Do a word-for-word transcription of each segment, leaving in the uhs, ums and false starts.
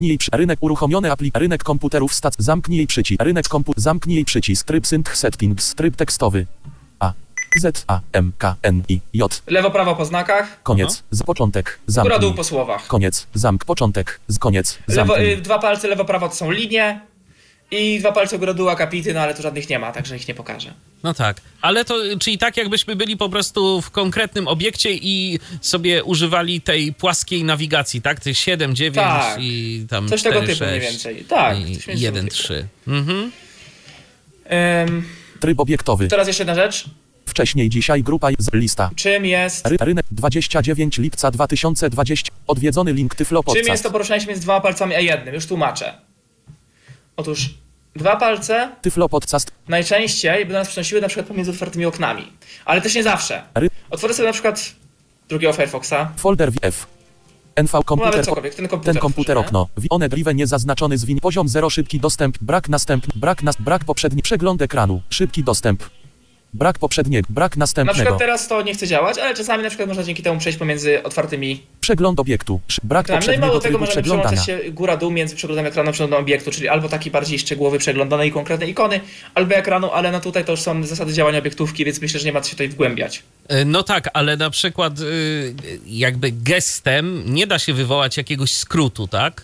Zamknij przy... Rynek uruchomiony aplik... Rynek komputerów stac... Zamknij przycisk. Rynek kompu... Zamknij przycisk. Tryb synth settings. Tryb tekstowy. A. Z. A. M. K. N. I. J. Lewo, prawo po znakach. Koniec. Aha. Z początek. Góra, Zamknij. dół po słowach. Koniec. Zamk. Początek. Z koniec. Lewo, Zamknij. y, dwa palce lewo, prawo to są linie. I dwa palce góra, dół, akapity, no ale tu żadnych nie ma, także ich nie pokażę. No tak, ale to, czyli tak jakbyśmy byli po prostu w konkretnym obiekcie i sobie używali tej płaskiej nawigacji, tak? Tych siedem, dziewięć Tak. i tam Coś cztery, tego typu sześć mniej więcej. Tak. i coś mniej jeden, tego typu. trzy. Mhm. Ym, Tryb obiektowy. teraz jeszcze jedna rzecz. Wcześniej dzisiaj grupa z lista. Czym jest, Ry... Rynek dwudziestego dziewiątego lipca dwa tysiące dwudziestego. Odwiedzony link Tyflo czym jest Podcast. to poruszanie się między dwoma palcami a jednym? Już tłumaczę. Otóż dwa palce Tyflo Podcast. najczęściej będą nas przenosiły na przykład pomiędzy otwartymi oknami. Ale też nie zawsze. Ry... Otworzę sobie na przykład drugiego Firefoxa. Folder W F. N V Mamy komputer. cokolwiek, ten komputer. Ten komputer otworzymy. okno. One drive niezaznaczony zwin. Poziom zero. Szybki dostęp. Brak następny. Brak nas. Brak poprzedni. Przegląd ekranu. Szybki dostęp. Brak poprzedniego. Brak Na następnego. przykład teraz to nie chce działać, ale czasami na przykład można dzięki temu przejść pomiędzy otwartymi. Przegląd obiektu. Sz- Brak No i poprzedniego mało tego trybu możemy przeglądania. przełączać się góra-dół między przeglądem ekranu a przeglądem obiektu, czyli albo taki bardziej szczegółowy przegląd danej konkretnej ikony, albo ekranu, ale no tutaj to już są zasady działania obiektówki, więc myślę, że nie ma co się tutaj wgłębiać. No tak, ale na przykład y, jakby gestem nie da się wywołać jakiegoś skrótu, tak?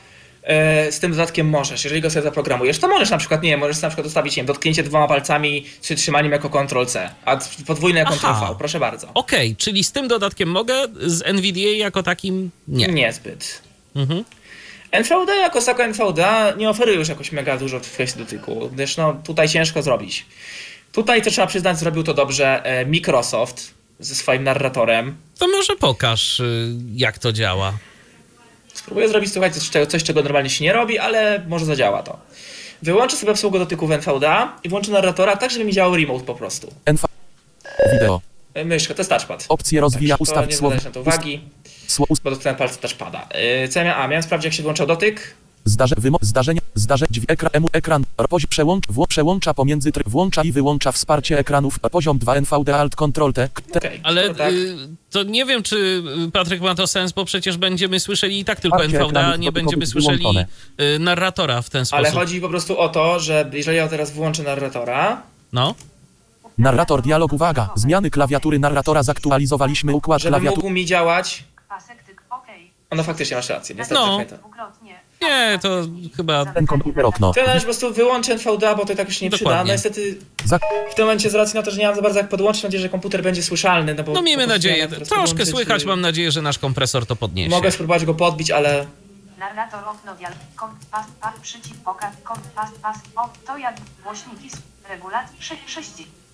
E, z tym dodatkiem możesz, jeżeli go sobie zaprogramujesz, to możesz na przykład, nie wiem, możesz na przykład ustawić, nie wiem, dotknięcie dwoma palcami czy trzymaniem jako kontrol C, a podwójne jako kontrol Aha. V, proszę bardzo. Okej, czyli z tym dodatkiem mogę, z N V D A jako takim nie. Niezbyt. Mhm. N V D A jako Soko N V D A nie oferuje już jakoś mega dużo w kwestii dotyku, gdyż no tutaj ciężko zrobić. Tutaj to trzeba przyznać, zrobił to dobrze e, Microsoft ze swoim narratorem. To może pokaż, y, jak to działa. Spróbuję zrobić, słuchajcie, coś, coś, czego normalnie się nie robi, ale może zadziała to. Wyłączę sobie obsługę dotyku w N V D A i włączę narratora tak, żeby mi działał remote po prostu. N V. Wideo. E, Myszka, to jest touchpad. Opcje rozwija. Także to Ustaw nie słowo. zadać na to uwagi, Sło, ust, bo dotknąłem palce touchpada. Yy, co ja miałem? A, miałem sprawdzić, jak się włączał dotyk. zdarze, wymo, zdarzenia. Zdarze. Dźwięk. Ekran. Emu, ekran. Poziom. Przełącz. Wło, przełącza pomiędzy. Tryb, włącza i wyłącza wsparcie ekranów. Poziom dwa. N V D A Alt Control T. T. Okej, Ale to tak. y, to nie wiem, czy y, Patryk ma to sens, bo przecież będziemy słyszeli i tak tylko Wsparcie N V D A, ekranów nie dotykowych będziemy słyszeli wyłączone. y, narratora w ten sposób. Ale chodzi po prostu o to, że jeżeli ja teraz włączę narratora, No. Narrator dialog. Uwaga. Zmiany klawiatury narratora. Zaktualizowaliśmy układ żeby klawiatury. mógł mi działać... Pasek tyk, okej. O, no faktycznie masz rację, niestety. No. pamiętam. Dwukrotnie. Nie, to chyba... Ten komputer okno. To należy po prostu wyłączyć N V D A, bo to i tak już się nie przyda. Dokładnie. No niestety Zak w tym momencie z racji na to, że nie mam za bardzo jak podłączyć, mam nadzieję, że komputer będzie słyszalny. No, bo No miejmy po prostu nadzieję, nie wiem, jak teraz troszkę podłączyć, słychać, y, mam nadzieję, że nasz kompresor to podniesie. Mogę spróbować go podbić, ale... Narrator okno dial. Kom, pas, pas, przycisk, pokaz, kom, pas, pas, o, to jak głośniki, s- regulat, sześć, sześć.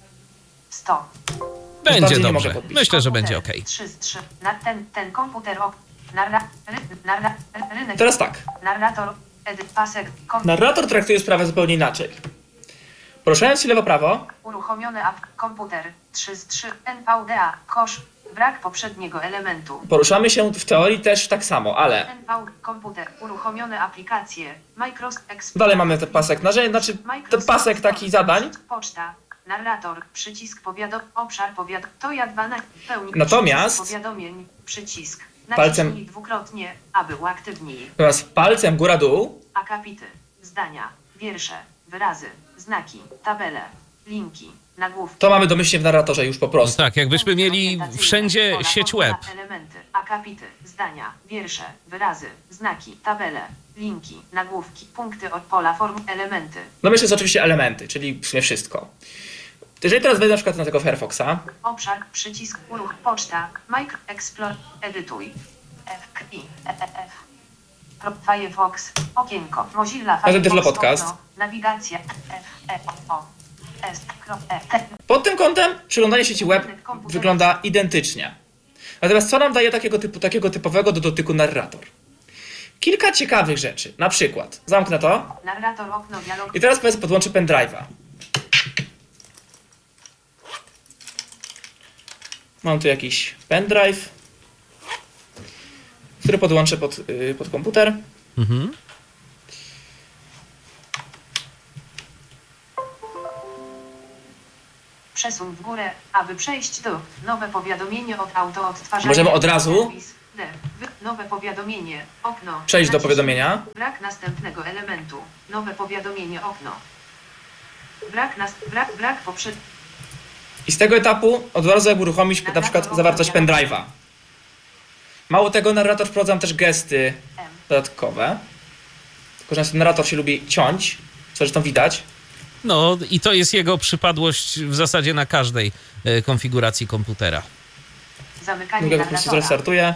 sto. Będzie bardziej nie dobrze. mogę podbić. Myślę, że będzie Komputer, okej. trzy z trzy. Na ten, ten komputer ok. Narra, ry, narra, rynek. Teraz tak. Narrator, edyt, pasek, kom, Narrator traktuje sprawę zupełnie inaczej. Poruszając się lewo-prawo, uruchomiony app, komputer, trzy z trzy, N V D A, kosz, brak poprzedniego elementu. poruszamy się w teorii też tak samo, ale N V, komputer, uruchomione aplikacje, Microsoft Explorer. dalej mamy ten pasek narzędzi, znaczy ten pasek taki zadań. Przycisk Poczta, narrator, przycisk powiadom, obszar powiad, to ja dwa na pełni. Natomiast- przycisk powiadomień, przycisk, Palcem- naciśnij dwukrotnie, aby uaktywnij. Natomiast palcem góra-dół, Akapity, zdania, wiersze, wyrazy, znaki, tabele, linki, nagłówki. to mamy domyślnie w narratorze już po No prostu. tak, jakbyśmy mieli wszędzie Pola, sieć formuła, web. Elementy, akapity, zdania, wiersze, wyrazy, znaki, tabele, linki, nagłówki, punkty od pola form, elementy. No myślę, że oczywiście elementy, czyli w sumie wszystko. Jeżeli teraz wejdę na przykład na tego Firefoxa, Obszar, przycisk, uruch, poczta, Micro, Explore, edytuj. F, K, I, E, E, F. Pro, Firefox, okienko, Mozilla ten Tyflo Firefox, Podcast. okno, nawigacja, F, E, O, S, kro, E, T. pod tym kątem przeglądanie sieci web wygląda identycznie. Natomiast co nam daje takiego, typu, takiego typowego do dotyku narrator? Kilka ciekawych rzeczy. Na przykład, zamknę to Narrator, okno, dialog. i teraz powiedzmy podłączę pendrive'a. Mam tu jakiś pendrive, który podłączę pod, yy, pod komputer. Mhm. Przesuń w górę, aby przejść do nowe powiadomienie od auto odtwarzania. Możemy od razu D. Wy- Nowe powiadomienie. Okno. Przejdź do Naciśnij- powiadomienia. Brak następnego elementu. Nowe powiadomienie. Okno. Brak nas... Brak... Brak poprzed... I z tego etapu od razu jak uruchomić na przykład zawartość pendrive'a. Mało tego, narrator wprowadza też gesty M. dodatkowe. Tylko, że narrator się lubi ciąć, co zresztą widać. No i to jest jego przypadłość w zasadzie na każdej e, konfiguracji komputera. Zamykanie Mogę po prostu narratora. zrestartuję.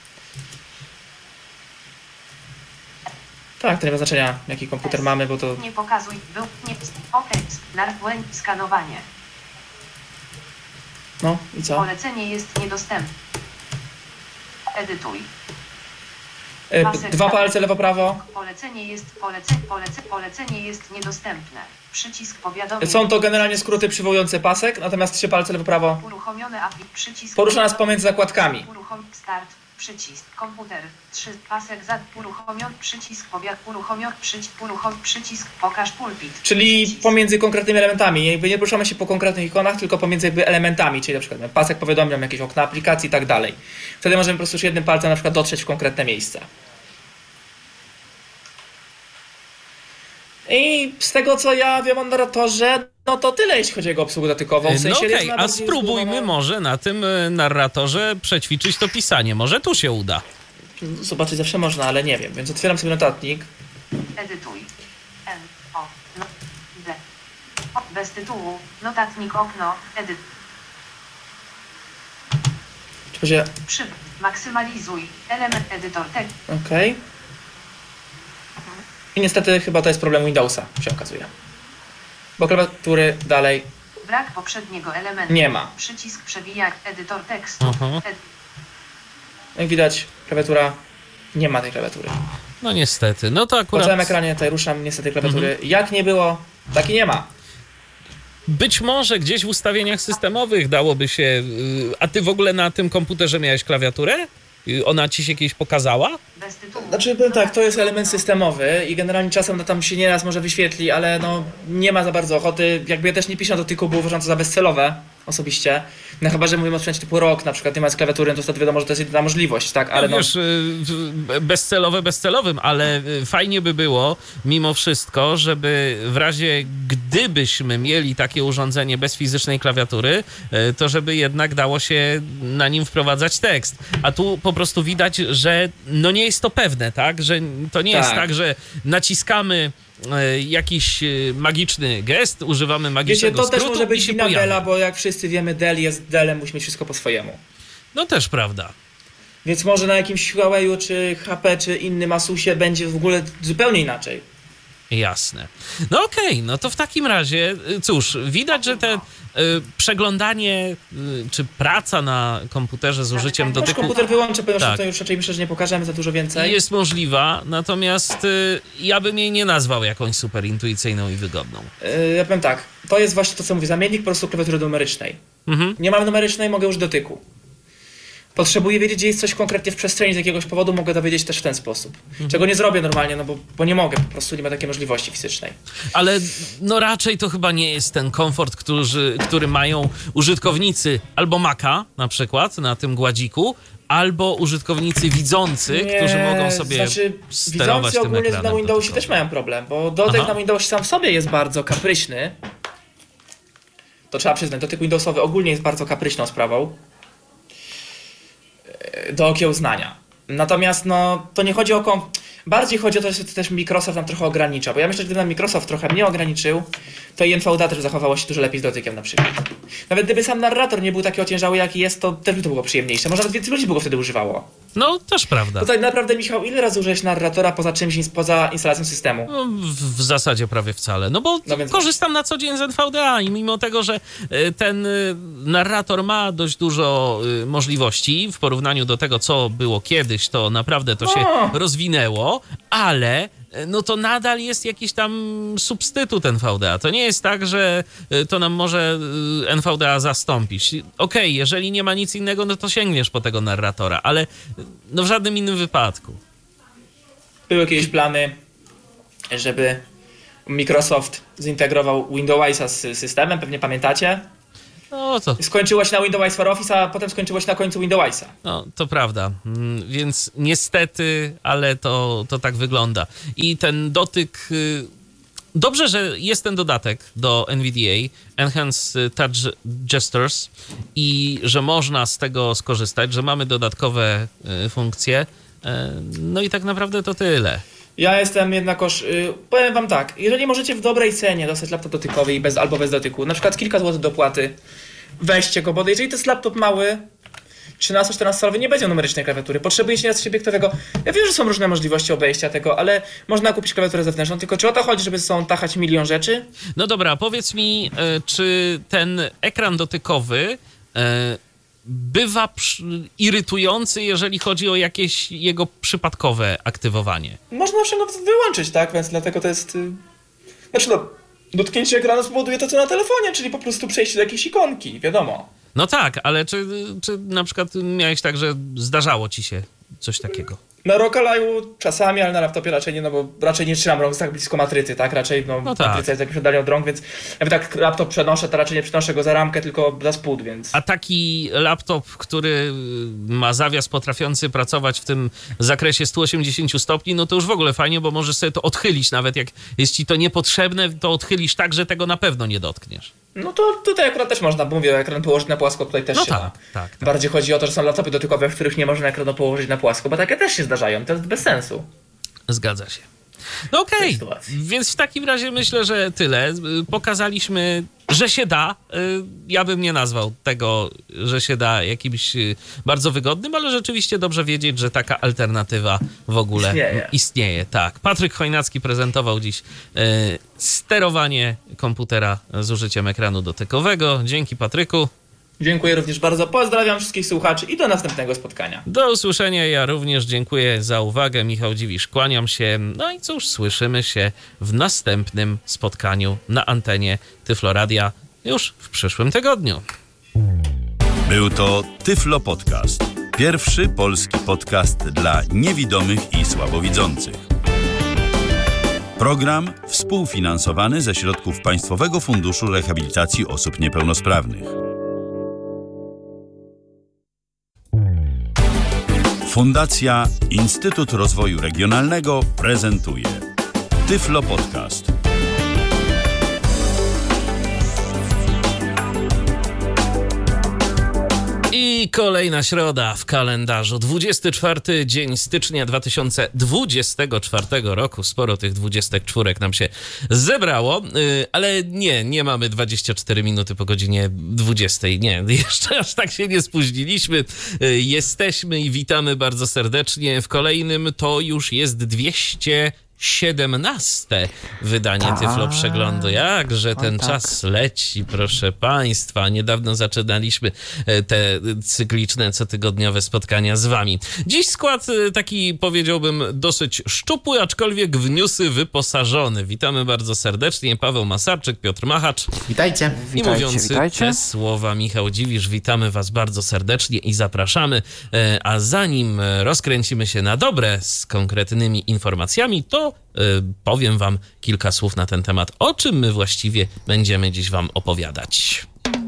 Tak, to nie ma znaczenia, jaki komputer S. mamy, bo to... Nie pokazuj. Był... Nie... OK. Nar- Skanowanie. No i co? Polecenie jest niedostępne. Edytuj. E, Dwa palce lewo-prawo. Polecenie jest polece, polece, polecenie jest niedostępne. Przycisk powiadomień. Są to generalnie skróty przywołujące pasek, natomiast trzy palce lewo-prawo. Uruchomione aplik. Przycisk. Porusza nas pomiędzy zakładkami. Uruchom start. Przycisk. Komputer. Trzy pasek za. Uruchomiony. Przycisk powiat. Uruchomiony. Przycisk. Uruchom. Przycisk. Pokaż pulpit. Czyli Przycisk. pomiędzy konkretnymi elementami. Jakby nie poruszamy się po konkretnych ikonach, tylko pomiędzy jakby elementami, czyli na przykład pasek powiadomień, jakieś okna aplikacji i tak dalej. Wtedy możemy po prostu już jednym palcem na przykład dotrzeć w konkretne miejsce. I z tego co ja wiem o narratorze, no to tyle jeśli chodzi o jego obsługę dotykową. W No sensie okej, jest a najbardziej spróbujmy zbudowana- może na tym e, narratorze przećwiczyć to pisanie. Może tu się uda. Zobaczyć zawsze można, ale nie wiem. Więc otwieram sobie notatnik. Edytuj. N. O. No, D. O. Bez tytułu. Notatnik okno. Edyt. Czy będzie... Przy. Maksymalizuj. Element edytor tekst. Okej. I niestety chyba to jest problem Windowsa, się okazuje. Bo klawiatury dalej Brak poprzedniego elementu. nie ma. Przycisk przewijać. Edytor tekstu. Aha. Ed... Jak widać, klawiatura nie ma tej klawiatury. No niestety. No to Po akurat całym ekranie tutaj ruszam niestety klawiatury. Jak nie było, tak i nie ma. być może gdzieś w ustawieniach systemowych dałoby się... y, A ty w ogóle na tym komputerze miałeś klawiaturę? Y, Ona ci się kiedyś pokazała? Bez tytułu. Znaczy powiem tak, to jest element systemowy i generalnie czasem no, tam się nieraz może wyświetli, ale no nie ma za bardzo ochoty. Jakby ja też nie piszę na dotyku, bo uważam to za bezcelowe osobiście. No chyba, że mówimy o sprzęcie typu rok, na przykład nie mając klawiatury, no to wtedy wiadomo, że to jest jedyna możliwość, tak? Ale Ale no, wiesz, y, w- bezcelowe bezcelowym, ale y, fajnie by było mimo wszystko, żeby w razie gdybyśmy mieli takie urządzenie bez fizycznej klawiatury, y, to żeby jednak dało się na nim wprowadzać tekst. A tu po prostu widać, że no nie jest to pewne, tak? Że to nie jest Tak. tak, że naciskamy y, jakiś y, magiczny gest, używamy wiecie, magicznego to też skrótu może i być się wina pojawia. Della, bo jak wszyscy wiemy, Dell jest Dellem, musi mieć wszystko po swojemu. No też prawda. Więc może na jakimś Huawei'u, czy H P, czy innym Asusie będzie w ogóle zupełnie inaczej. Jasne. No okej, no to w takim razie, y, cóż, widać, że te y, przeglądanie y, czy praca na komputerze z użyciem Zamykanie. Też dotyku komputer wyłączę, ponieważ Tak. tutaj już raczej myślę, że nie pokażemy za dużo więcej. jest możliwa, natomiast y, ja bym jej nie nazwał jakąś super intuicyjną i wygodną. Yy, ja powiem tak, to jest właśnie to, co mówię, zamiennik po prostu klawiatury numerycznej. Mhm. Nie mam numerycznej, mogę użyć dotyku. Potrzebuję wiedzieć, gdzie jest coś konkretnie w przestrzeni z jakiegoś powodu, mogę dowiedzieć też w ten sposób. Czego nie zrobię normalnie, no bo, bo nie mogę, po prostu nie ma takiej możliwości fizycznej. Ale no raczej to chyba nie jest ten komfort, który, który mają użytkownicy albo Maca na przykład na tym gładziku, albo użytkownicy widzący, którzy mogą sobie znaczy, sterować widzący tym ogólnie ekranem na Windowsie dotykowym. też mają problem, bo dotyk Aha. na Windowsie sam w sobie jest bardzo kapryśny. To trzeba przyznać, dotyk Windowsowy ogólnie jest bardzo kapryśną sprawą e, do okiełznania. Natomiast no, to nie chodzi o kom... Bardziej chodzi o to, że też Microsoft nam trochę ogranicza, bo ja myślę, że gdyby nam Microsoft trochę mnie ograniczył, to i N V D A też zachowało się dużo lepiej z dotykiem na przykład. Nawet gdyby sam narrator nie był taki ociężały jaki jest, to też by to było przyjemniejsze. Może nawet więcej ludzi by go wtedy używało. No, też prawda. To tak naprawdę, Michał, ile razy użyłeś narratora poza czymś, poza instalacją systemu? No, w, w zasadzie prawie wcale. No bo No więc- korzystam na co dzień z N V D A i mimo tego, że y, ten y, narrator ma dość dużo y, możliwości w porównaniu do tego, co było kiedyś, to naprawdę to się O! rozwinęło, ale y, no to nadal jest jakiś tam substytut N V D A. To nie jest tak, że y, to nam może y, N V D A zastąpić. Okej, jeżeli nie ma nic innego, no to sięgniesz po tego narratora, ale y, no w żadnym innym wypadku. Były jakieś plany, żeby Microsoft zintegrował Windowsa z systemem, pewnie pamiętacie? No to, Skończyło się na Windows for Office, a potem skończyło się na końcu Windowsa. no, to prawda. Mm, Więc niestety, ale to, to tak wygląda. I ten dotyk... y, Dobrze, że jest ten dodatek do N V D A, Enhanced Touch Gestures, i że można z tego skorzystać, że mamy dodatkowe y, funkcje. Y, No i tak naprawdę to tyle. Ja jestem jednakoż, y, powiem wam tak, jeżeli możecie w dobrej cenie dostać laptop dotykowy i bez, albo bez dotyku, na przykład kilka złotych dopłaty, weźcie go, bo jeżeli to jest laptop mały, trzynasto-czternastocalowy, nie będzie numerycznej klawiatury, potrzebujecie coś obiektowego. Ja wiem, że są różne możliwości obejścia tego, ale można kupić klawiaturę zewnętrzną, tylko czy o to chodzi, żeby ze sobą tachać milion rzeczy? No dobra, powiedz mi, y, czy ten ekran dotykowy y, bywa przy- irytujący, jeżeli chodzi o jakieś jego przypadkowe aktywowanie? Można zawsze go wyłączyć, tak? Więc dlatego to jest... y, Znaczy no, dotknięcie ekranu spowoduje to, co na telefonie, czyli po prostu przejście do jakiejś ikonki, wiadomo. No tak, ale czy, czy na przykład miałeś tak, że zdarzało ci się coś takiego? Na Rockaliu czasami, ale na laptopie raczej nie, no bo raczej nie trzymam rąk tak blisko matrycy, tak? Raczej no, No tak. matryca jest jakimś oddalnie od rąk, więc jak tak laptop przenoszę, to raczej nie przenoszę go za ramkę, tylko za spód, więc... A taki laptop, który ma zawias potrafiący pracować w tym zakresie sto osiemdziesiąt stopni, no to już w ogóle fajnie, bo możesz sobie to odchylić nawet. Jak jest ci to niepotrzebne, to odchylisz tak, że tego na pewno nie dotkniesz. No to tutaj akurat też można, bo mówię, ekran położyć na płasko, tutaj też No się tak, da. tak, tak. Bardziej chodzi o to, że są laptopy dotykowe, w których nie można ekranu położyć na płasko, bo takie też się zdarzają, to jest bez sensu. Zgadza się. No okej, tej sytuacji. więc w takim razie myślę, że tyle. Y, Pokazaliśmy, że się da. Y, Ja bym nie nazwał tego, że się da jakimś y, bardzo wygodnym, ale rzeczywiście dobrze wiedzieć, że taka alternatywa w ogóle Istnieje. istnieje. Tak. Patryk Chojnacki prezentował dziś y, sterowanie komputera z użyciem ekranu dotykowego. Dzięki, Patryku. Dziękuję również bardzo, pozdrawiam wszystkich słuchaczy i do następnego spotkania. Do usłyszenia. Ja również dziękuję za uwagę. Michał Dziwisz, kłaniam się. No i cóż, słyszymy się w następnym spotkaniu na antenie Tyfloradia już w przyszłym tygodniu. Był to Tyflo Podcast. Pierwszy polski podcast dla niewidomych i słabowidzących. Program współfinansowany ze środków Państwowego Funduszu Rehabilitacji Osób Niepełnosprawnych. Fundacja Instytut Rozwoju Regionalnego prezentuje Tyflo Podcast. I kolejna środa w kalendarzu. dwudziesty czwarty dzień stycznia dwa tysiące dwudziestego czwartego roku. Sporo tych dwudziestek czwórek nam się zebrało, yy, ale nie, nie mamy dwadzieścia cztery minuty po godzinie dwudziestej. Nie, jeszcze aż tak się nie spóźniliśmy. Yy, jesteśmy i witamy bardzo serdecznie. W kolejnym to już jest dwieście siedemnaste wydanie Tyflo Przeglądu. Jakże ten tak. czas leci, proszę państwa. Niedawno zaczynaliśmy e, te cykliczne, cotygodniowe spotkania z wami. Dziś skład e, taki, powiedziałbym, dosyć szczupły, aczkolwiek w newsy wyposażony. Witamy bardzo serdecznie. Paweł Masarczyk, Piotr Machacz. Witajcie. I Witajcie, mówiący witajcie. te słowa Michał Dziwisz, witamy was bardzo serdecznie i zapraszamy. E, A zanim e, rozkręcimy się na dobre z konkretnymi informacjami, to e, powiem wam kilka słów na ten temat, o czym my właściwie będziemy dziś wam opowiadać.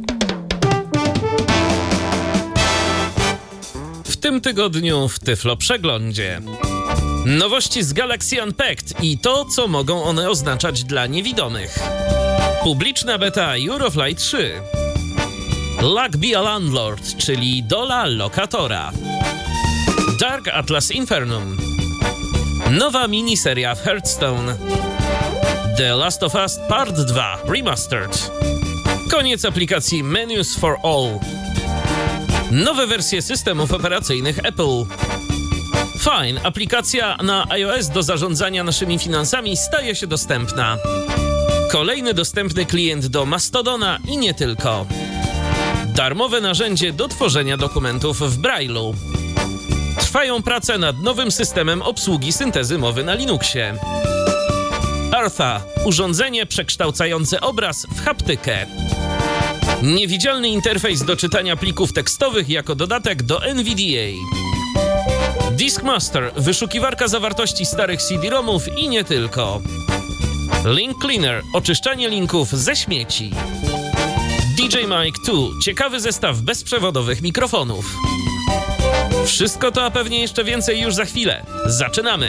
W tym tygodniu w Tyflo Przeglądzie nowości z Galaxy Unpacked i to, co mogą one oznaczać dla niewidomych. Publiczna beta Eurofly trzy. Luck Be a Landlord, czyli dola lokatora. Dark Atlas Infernum. Nowa miniseria w Hearthstone. The Last of Us Part dwa Remastered. Koniec aplikacji Menus for All. Nowe wersje systemów operacyjnych Apple. Fine, aplikacja na iOS do zarządzania naszymi finansami staje się dostępna. Kolejny dostępny klient do Mastodona i nie tylko. Darmowe narzędzie do tworzenia dokumentów w Braille'u. Trwają prace nad nowym systemem obsługi syntezy mowy na Linuxie. Artha, urządzenie przekształcające obraz w haptykę. Niewidzialny interfejs do czytania plików tekstowych jako dodatek do N V D A. Diskmaster, wyszukiwarka zawartości starych C D-romów i nie tylko. Link Cleaner, oczyszczanie linków ze śmieci. D J Mike tu. Ciekawy zestaw bezprzewodowych mikrofonów. Wszystko to, a pewnie jeszcze więcej już za chwilę. Zaczynamy!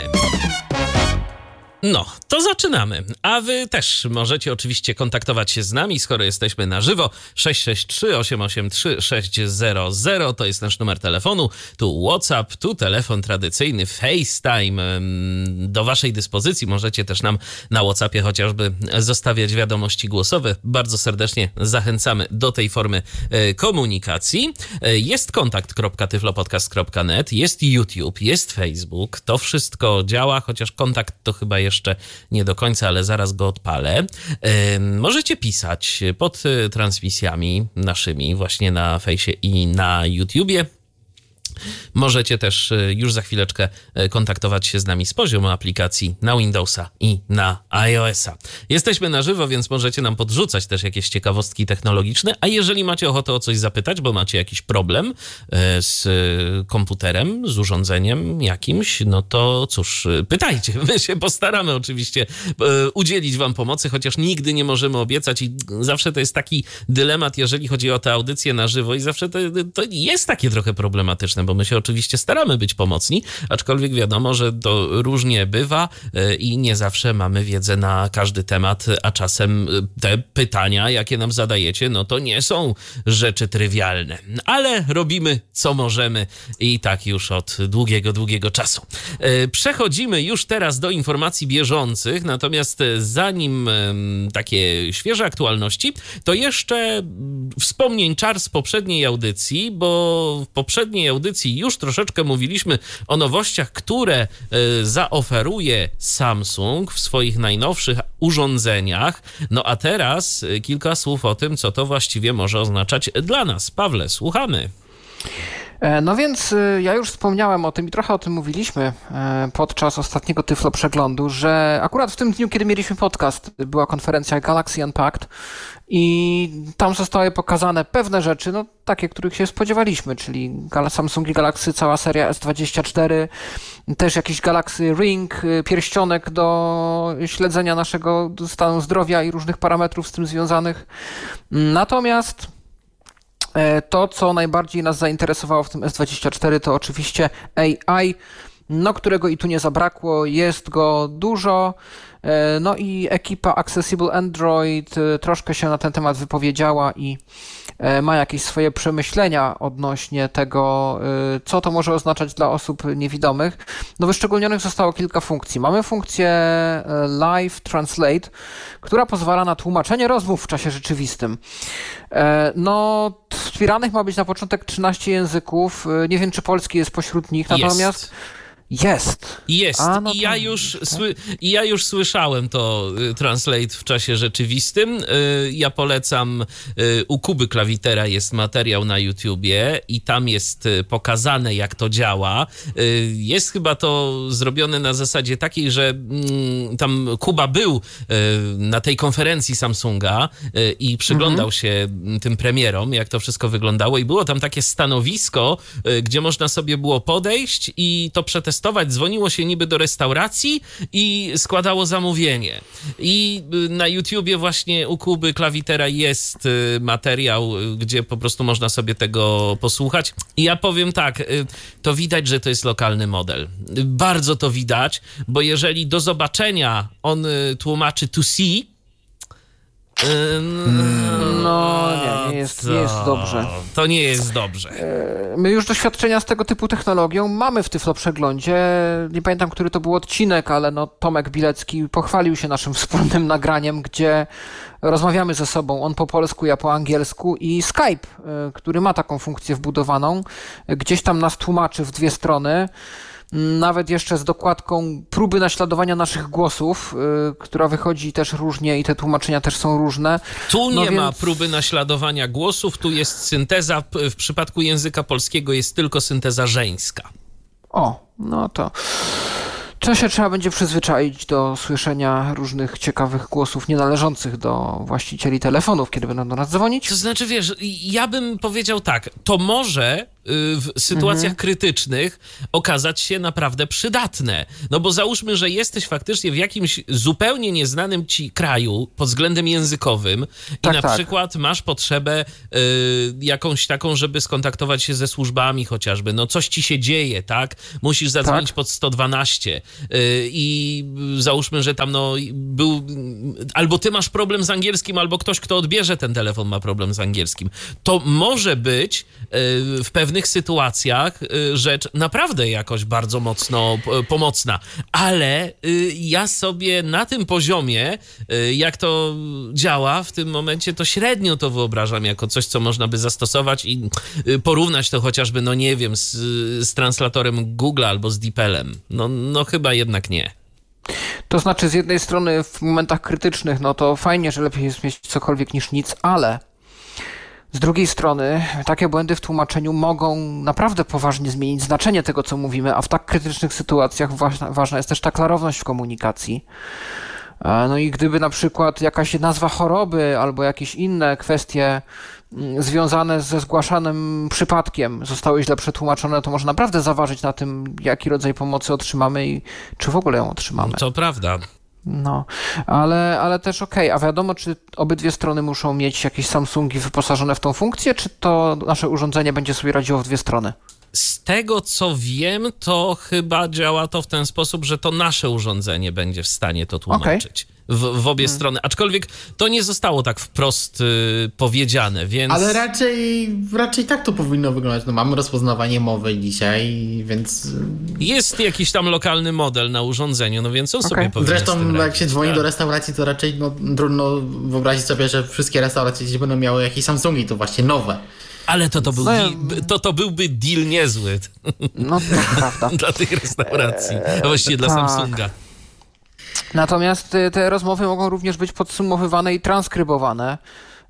No, to zaczynamy. A wy też możecie oczywiście kontaktować się z nami, skoro jesteśmy na żywo. sześć sześć trzy, osiem osiem trzy, sześć zero zero to jest nasz numer telefonu. Tu WhatsApp, tu telefon tradycyjny, FaceTime do waszej dyspozycji. Możecie też nam na WhatsAppie chociażby zostawiać wiadomości głosowe. Bardzo serdecznie zachęcamy do tej formy komunikacji. Jest kontakt kropka tyflopodcast kropka net, jest YouTube, jest Facebook. To wszystko działa, chociaż kontakt to chyba jeszcze nie do końca, ale zaraz go odpalę. Możecie pisać pod transmisjami naszymi właśnie na fejsie i na YouTubie. Możecie też już za chwileczkę kontaktować się z nami z poziomu aplikacji na Windowsa i na iOS-a. Jesteśmy na żywo, więc możecie nam podrzucać też jakieś ciekawostki technologiczne, a jeżeli macie ochotę o coś zapytać, bo macie jakiś problem z komputerem, z urządzeniem jakimś, no to cóż, pytajcie. My się postaramy oczywiście udzielić wam pomocy, chociaż nigdy nie możemy obiecać i zawsze to jest taki dylemat, jeżeli chodzi o te audycje na żywo i zawsze to, to jest takie trochę problematyczne, bo my się oczywiście staramy być pomocni, aczkolwiek wiadomo, że to różnie bywa i nie zawsze mamy wiedzę na każdy temat, a czasem te pytania, jakie nam zadajecie, no to nie są rzeczy trywialne, ale robimy co możemy i tak już od długiego, długiego czasu. Przechodzimy już teraz do informacji bieżących, natomiast zanim takie świeże aktualności, to jeszcze wspomnień czar z poprzedniej audycji, bo w poprzedniej audycji już troszeczkę mówiliśmy o nowościach, które zaoferuje Samsung w swoich najnowszych urządzeniach. No a teraz kilka słów o tym, co to właściwie może oznaczać dla nas. Pawle, słuchamy. No więc ja już wspomniałem o tym i trochę o tym mówiliśmy podczas ostatniego Tyflo Przeglądu, że akurat w tym dniu, kiedy mieliśmy podcast, była konferencja Galaxy Unpacked i tam zostały pokazane pewne rzeczy, no takie, których się spodziewaliśmy, czyli Samsung Galaxy, cała seria S dwadzieścia cztery, też jakiś Galaxy Ring, pierścionek do śledzenia naszego stanu zdrowia i różnych parametrów z tym związanych. Natomiast to, co najbardziej nas zainteresowało w tym S dwadzieścia cztery, to oczywiście A I, no, którego i tu nie zabrakło, jest go dużo. No i ekipa Accessible Android troszkę się na ten temat wypowiedziała i ma jakieś swoje przemyślenia odnośnie tego, co to może oznaczać dla osób niewidomych. No wyszczególnionych zostało kilka funkcji. Mamy funkcję Live Translate, która pozwala na tłumaczenie rozmów w czasie rzeczywistym. No, wspieranych ma być na początek trzynaście języków. Nie wiem, czy polski jest pośród nich, natomiast... Jest. Jest. Jest. A, no I, to... ja już sły... I ja już słyszałem to y, Translate w czasie rzeczywistym. Y, ja polecam, y, u Kuby Klawitera jest materiał na YouTubie i tam jest y, pokazane, jak to działa. Y, jest chyba to zrobione na zasadzie takiej, że y, tam Kuba był y, na tej konferencji Samsunga y, i przyglądał mhm. się tym premierom, jak to wszystko wyglądało i było tam takie stanowisko, y, gdzie można sobie było podejść i to przetestować. Dzwoniło się niby do restauracji i składało zamówienie. I na YouTubie właśnie u Kuby Klawitera jest materiał, gdzie po prostu można sobie tego posłuchać. I ja powiem tak, to widać, że to jest lokalny model. Bardzo to widać, bo jeżeli do zobaczenia on tłumaczy to see, no nie, nie jest, nie jest dobrze. To nie jest dobrze. My już doświadczenia z tego typu technologią mamy w Tyflo Przeglądzie. Nie pamiętam, który to był odcinek, ale no Tomek Bilecki pochwalił się naszym wspólnym nagraniem, gdzie rozmawiamy ze sobą, on po polsku, ja po angielsku i Skype, który ma taką funkcję wbudowaną, gdzieś tam nas tłumaczy w dwie strony. Nawet jeszcze z dokładką próby naśladowania naszych głosów, yy, która wychodzi też różnie i te tłumaczenia też są różne. Tu no nie więc... ma próby naśladowania głosów, tu jest synteza, w przypadku języka polskiego jest tylko synteza żeńska. O, no to... To się trzeba będzie przyzwyczaić do słyszenia różnych ciekawych głosów nienależących do właścicieli telefonów, kiedy będą do nas dzwonić. To znaczy, wiesz, ja bym powiedział tak, to może w sytuacjach krytycznych okazać się naprawdę przydatne. No bo załóżmy, że jesteś faktycznie w jakimś zupełnie nieznanym ci kraju pod względem językowym i Tak, na tak. przykład masz potrzebę y, jakąś taką, żeby skontaktować się ze służbami chociażby. No coś ci się dzieje, tak? Musisz zadzwonić Tak. pod sto dwanaście y, i załóżmy, że tam no był... Albo ty masz problem z angielskim, albo ktoś, kto odbierze ten telefon, ma problem z angielskim. To może być y, w pewnych sytuacjach y, rzecz naprawdę jakoś bardzo mocno p- pomocna. Ale y, ja sobie na tym poziomie, y, jak to działa w tym momencie, to średnio to wyobrażam jako coś, co można by zastosować i y, porównać to chociażby, no nie wiem, z, z translatorem Google albo z DeepLem. No, no chyba jednak nie. To znaczy, z jednej strony w momentach krytycznych, no to fajnie, że lepiej jest mieć cokolwiek niż nic, ale z drugiej strony takie błędy w tłumaczeniu mogą naprawdę poważnie zmienić znaczenie tego, co mówimy, a w tak krytycznych sytuacjach ważna, ważna jest też ta klarowność w komunikacji. E, No i gdyby na przykład jakaś nazwa choroby albo jakieś inne kwestie mm, związane ze zgłaszanym przypadkiem zostały źle przetłumaczone, to może naprawdę zaważyć na tym, jaki rodzaj pomocy otrzymamy i czy w ogóle ją otrzymamy. To prawda. No, ale, ale też okej, a wiadomo, czy obydwie strony muszą mieć jakieś Samsungi wyposażone w tą funkcję, czy to nasze urządzenie będzie sobie radziło w dwie strony? Z tego, co wiem, to chyba działa to w ten sposób, że to nasze urządzenie będzie w stanie to tłumaczyć. W, w obie strony. Aczkolwiek to nie zostało tak wprost y, powiedziane, więc... Ale raczej, raczej tak to powinno wyglądać. No mamy rozpoznawanie mowy dzisiaj, więc... Jest jakiś tam lokalny model na urządzeniu, no więc on Okej. sobie powinien z Zresztą tym jak radzić, się dzwoni tak. do restauracji, to raczej no, trudno wyobrazić sobie, że wszystkie restauracje gdzieś będą miały jakieś Samsungi, to właśnie nowe. Ale to, to, był No ja- di- to, to byłby deal niezły No to prawda. dla tych restauracji, a właściwie dla tak. Samsunga. Natomiast y, te rozmowy mogą również być podsumowywane i transkrybowane,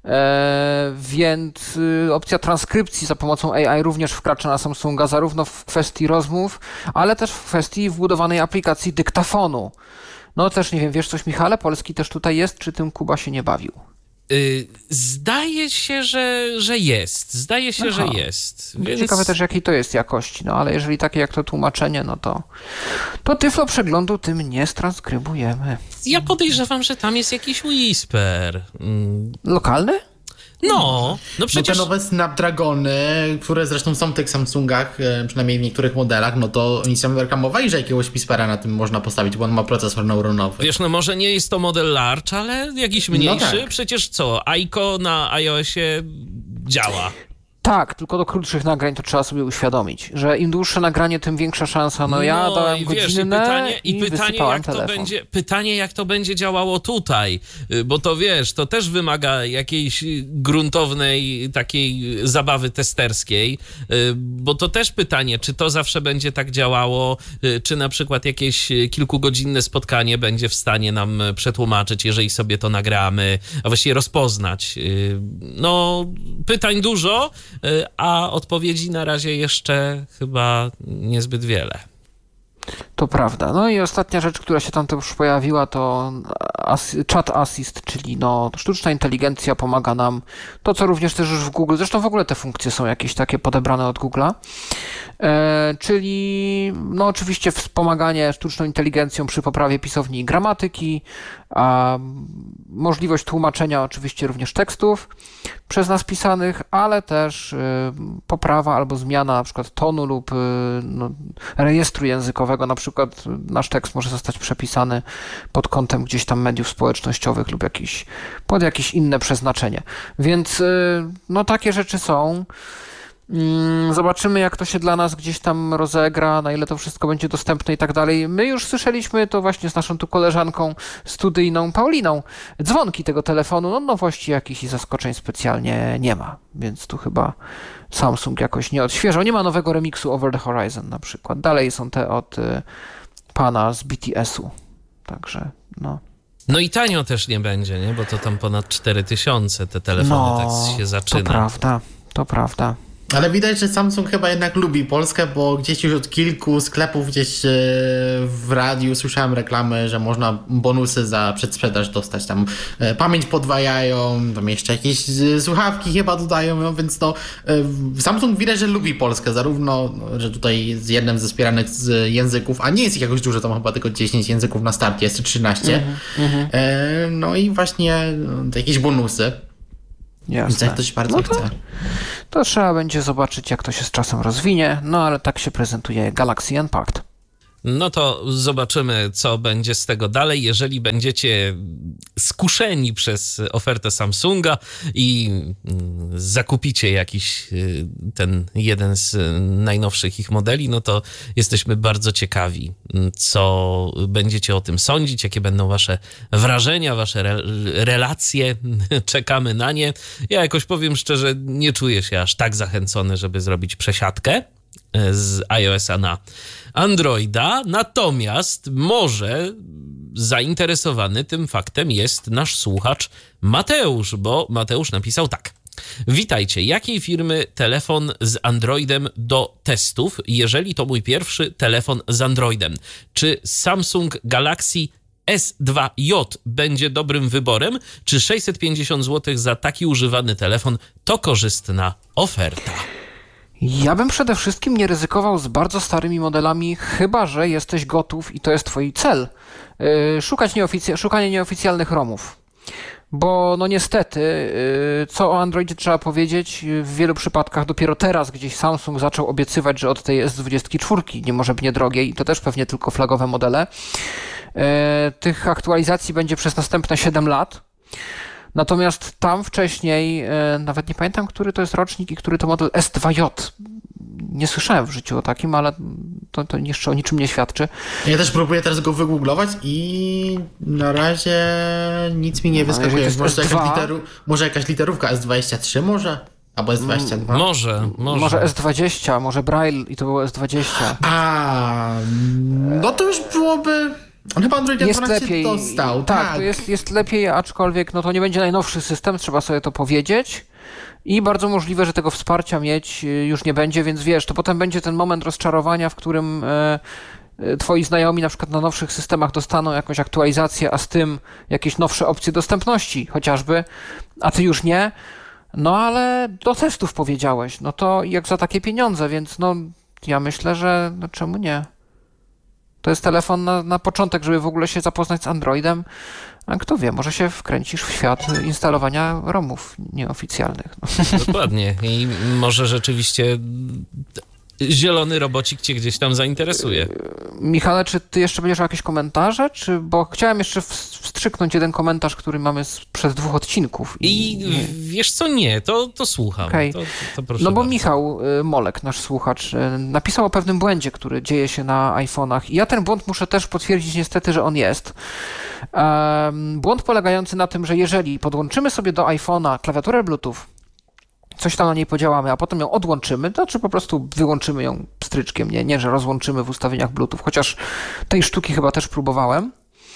e, więc y, opcja transkrypcji za pomocą A I również wkracza na Samsunga, zarówno w kwestii rozmów, ale też w kwestii wbudowanej aplikacji dyktafonu. No też nie wiem, wiesz coś, Michale, polski też tutaj jest, czy tym Kuba się nie bawił? Y, Zdaje się, że, że jest. Zdaje się, Aha. że jest. Więc... Ciekawe też, jakiej to jest jakości, no ale jeżeli takie jak to tłumaczenie, no to to Tyflo przeglądu tym nie transkrybujemy. Ja podejrzewam, że tam jest jakiś whisper. Mm, Lokalny? No, no No te przecież... nowe Snapdragony, które zresztą są w tych Samsungach, e, przynajmniej w niektórych modelach, no to oni są reklamowali, że jakiegoś Whispera na tym można postawić, bo on ma procesor neuronowy. Wiesz, no może nie jest to model large, ale jakiś mniejszy. No tak. Przecież co, Aiko na iOSie działa. Tak, tylko do krótszych nagrań to trzeba sobie uświadomić, że im dłuższe nagranie, tym większa szansa. No ja dałem i wiesz, i godzinne pytanie, i, i pytanie wysypałem jak to telefon. będzie, pytanie, jak to będzie działało tutaj, Y, bo to wiesz, to też wymaga jakiejś gruntownej takiej zabawy testerskiej, y, bo to też pytanie, czy to zawsze będzie tak działało, y, czy na przykład jakieś kilkugodzinne spotkanie będzie w stanie nam przetłumaczyć, jeżeli sobie to nagramy, a właściwie rozpoznać. Y, No, pytań dużo, y, a odpowiedzi na razie jeszcze chyba niezbyt wiele. To prawda. No i ostatnia rzecz, która się tam też pojawiła, to as- Chat Assist, czyli no, sztuczna inteligencja pomaga nam, to co również też już w Google, zresztą w ogóle te funkcje są jakieś takie podebrane od Google'a, e, czyli no oczywiście wspomaganie sztuczną inteligencją przy poprawie pisowni i gramatyki, a możliwość tłumaczenia oczywiście również tekstów przez nas pisanych, ale też y, poprawa albo zmiana na przykład tonu lub y, no, rejestru językowego, na przykład nasz tekst może zostać przepisany pod kątem gdzieś tam mediów społecznościowych lub jakiś, pod jakieś inne przeznaczenie. Więc y, no takie rzeczy są. Mm, Zobaczymy, jak to się dla nas gdzieś tam rozegra, na ile to wszystko będzie dostępne i tak dalej. My już słyszeliśmy to właśnie z naszą tu koleżanką studyjną Pauliną. Dzwonki tego telefonu, no nowości jakichś i zaskoczeń specjalnie nie ma, więc tu chyba Samsung jakoś nie odświeżał. Nie ma nowego remiksu Over the Horizon na przykład. Dalej są te od y, pana z B T S-u. Także no. No i tanio też nie będzie, nie? Bo to tam ponad cztery tysiące te telefony No, tak się zaczyna. to prawda, to prawda. Ale widać, że Samsung chyba jednak lubi Polskę, bo gdzieś już od kilku sklepów gdzieś e, w radiu słyszałem reklamy, że można bonusy za przedsprzedaż dostać. Tam e, pamięć podwajają, tam jeszcze jakieś e, słuchawki chyba dodają, no, więc to e, Samsung widać, że lubi Polskę, zarówno, no, że tutaj jest jednym ze wspieranych z języków, a nie jest ich jakoś dużo, to ma chyba tylko dziesięć języków na starcie, jest trzynaście. Mm-hmm. E, no i właśnie no, jakieś bonusy. Jasne. Więc jak ktoś bardzo no to, chce. To trzeba będzie zobaczyć, jak to się z czasem rozwinie, no ale tak się prezentuje Galaxy Unpacked. No to zobaczymy, co będzie z tego dalej. Jeżeli będziecie skuszeni przez ofertę Samsunga i zakupicie jakiś ten jeden z najnowszych ich modeli, no to jesteśmy bardzo ciekawi, co będziecie o tym sądzić, jakie będą wasze wrażenia, wasze re- relacje. Czekamy na nie. Ja jakoś powiem szczerze, nie czuję się aż tak zachęcony, żeby zrobić przesiadkę z iOS-a na Androida, natomiast może zainteresowany tym faktem jest nasz słuchacz Mateusz, bo Mateusz napisał tak. Witajcie, jakiej firmy telefon z Androidem do testów, jeżeli to mój pierwszy telefon z Androidem? Czy Samsung Galaxy S dwa J będzie dobrym wyborem, czy sześćset pięćdziesiąt złotych za taki używany telefon to korzystna oferta? Ja bym przede wszystkim nie ryzykował z bardzo starymi modelami, chyba że jesteś gotów i to jest twój cel. Yy, szukać nieoficy- szukanie nieoficjalnych ROMów. Bo no niestety, yy, co o Androidzie trzeba powiedzieć, w wielu przypadkach dopiero teraz gdzieś Samsung zaczął obiecywać, że od tej S dwadzieścia cztery, niemożebnie drogiej, to też pewnie tylko flagowe modele, yy, tych aktualizacji będzie przez następne siedem lat. Natomiast tam wcześniej, nawet nie pamiętam, który to jest rocznik i który to model S dwa J. Nie słyszałem w życiu o takim, ale to, to jeszcze o niczym nie świadczy. Ja też próbuję teraz go wygooglować i na razie nic mi nie no, wyskakuje. Może, S dwa, jakaś literu, może jakaś literówka S dwadzieścia trzy może? Albo S dwadzieścia dwa? Może, może. Może S dwadzieścia, może Braille i to było S dwadzieścia. A, no to już byłoby... On chyba Android jest dwanaście lepiej, dostał. Tak, tak. To jest, jest lepiej, aczkolwiek no to nie będzie najnowszy system, trzeba sobie to powiedzieć. I bardzo możliwe, że tego wsparcia mieć już nie będzie, więc wiesz, to potem będzie ten moment rozczarowania, w którym e, twoi znajomi na przykład na nowszych systemach dostaną jakąś aktualizację, a z tym jakieś nowsze opcje dostępności chociażby, a ty już nie. No ale do testów powiedziałeś, no to jak za takie pieniądze, więc no ja myślę, że no czemu nie? To jest telefon na, na początek, żeby w ogóle się zapoznać z Androidem, a kto wie, może się wkręcisz w świat instalowania ROMów nieoficjalnych. No. Dokładnie i może rzeczywiście zielony robocik cię gdzieś tam zainteresuje. Michale, czy ty jeszcze będziesz miał jakieś komentarze? Czy, bo chciałem jeszcze wstrzyknąć jeden komentarz, który mamy sprzed dwóch odcinków. I, I wiesz co, nie, to, to słucham. Okay. To, to proszę no bo bardzo. Michał Molek, nasz słuchacz, napisał o pewnym błędzie, który dzieje się na iPhone'ach i ja ten błąd muszę też potwierdzić niestety, że on jest. Um, błąd polegający na tym, że jeżeli podłączymy sobie do iPhone'a klawiaturę Bluetooth, coś tam na niej podziałamy, a potem ją odłączymy, to znaczy po prostu wyłączymy ją pstryczkiem, nie, nie że rozłączymy w ustawieniach Bluetooth, chociaż tej sztuki chyba też próbowałem,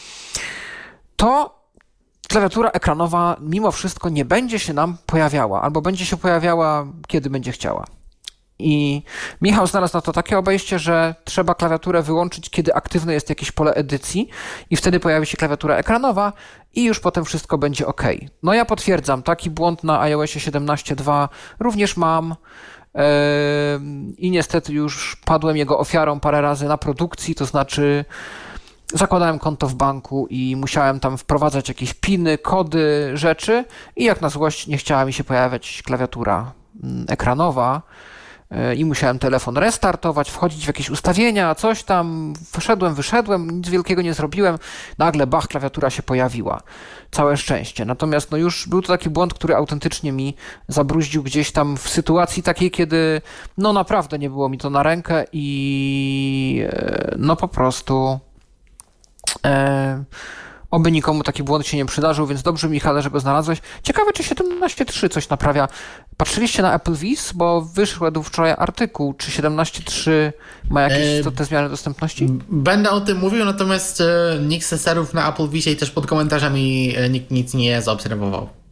to klawiatura ekranowa mimo wszystko nie będzie się nam pojawiała, albo będzie się pojawiała, kiedy będzie chciała. I Michał znalazł na to takie obejście, że trzeba klawiaturę wyłączyć, kiedy aktywne jest jakieś pole edycji i wtedy pojawi się klawiatura ekranowa i już potem wszystko będzie ok. No ja potwierdzam, taki błąd na iOSie siedemnaście dwa również mam yy, i niestety już padłem jego ofiarą parę razy na produkcji, to znaczy zakładałem konto w banku i musiałem tam wprowadzać jakieś piny, kody, rzeczy i jak na złość nie chciała mi się pojawiać klawiatura ekranowa, i musiałem telefon restartować, wchodzić w jakieś ustawienia, coś tam, wszedłem, wyszedłem, nic wielkiego nie zrobiłem, nagle bach, klawiatura się pojawiła. Całe szczęście. Natomiast no już był to taki błąd, który autentycznie mi zabruździł gdzieś tam w sytuacji takiej, kiedy no naprawdę nie było mi to na rękę i no po prostu e, oby nikomu taki błąd się nie przydarzył, więc dobrze, Michale, że go znalazłeś. Ciekawe, czy siedemnaście trzy coś naprawia. Patrzyliście na AppleVis, bo wyszedł wczoraj artykuł, czy siedemnaście trzy ma jakieś istotne zmiany dostępności? Będę o tym mówił, natomiast e, nikt z testerów na AppleVisie i też pod komentarzami e, nikt nic nie zaobserwował.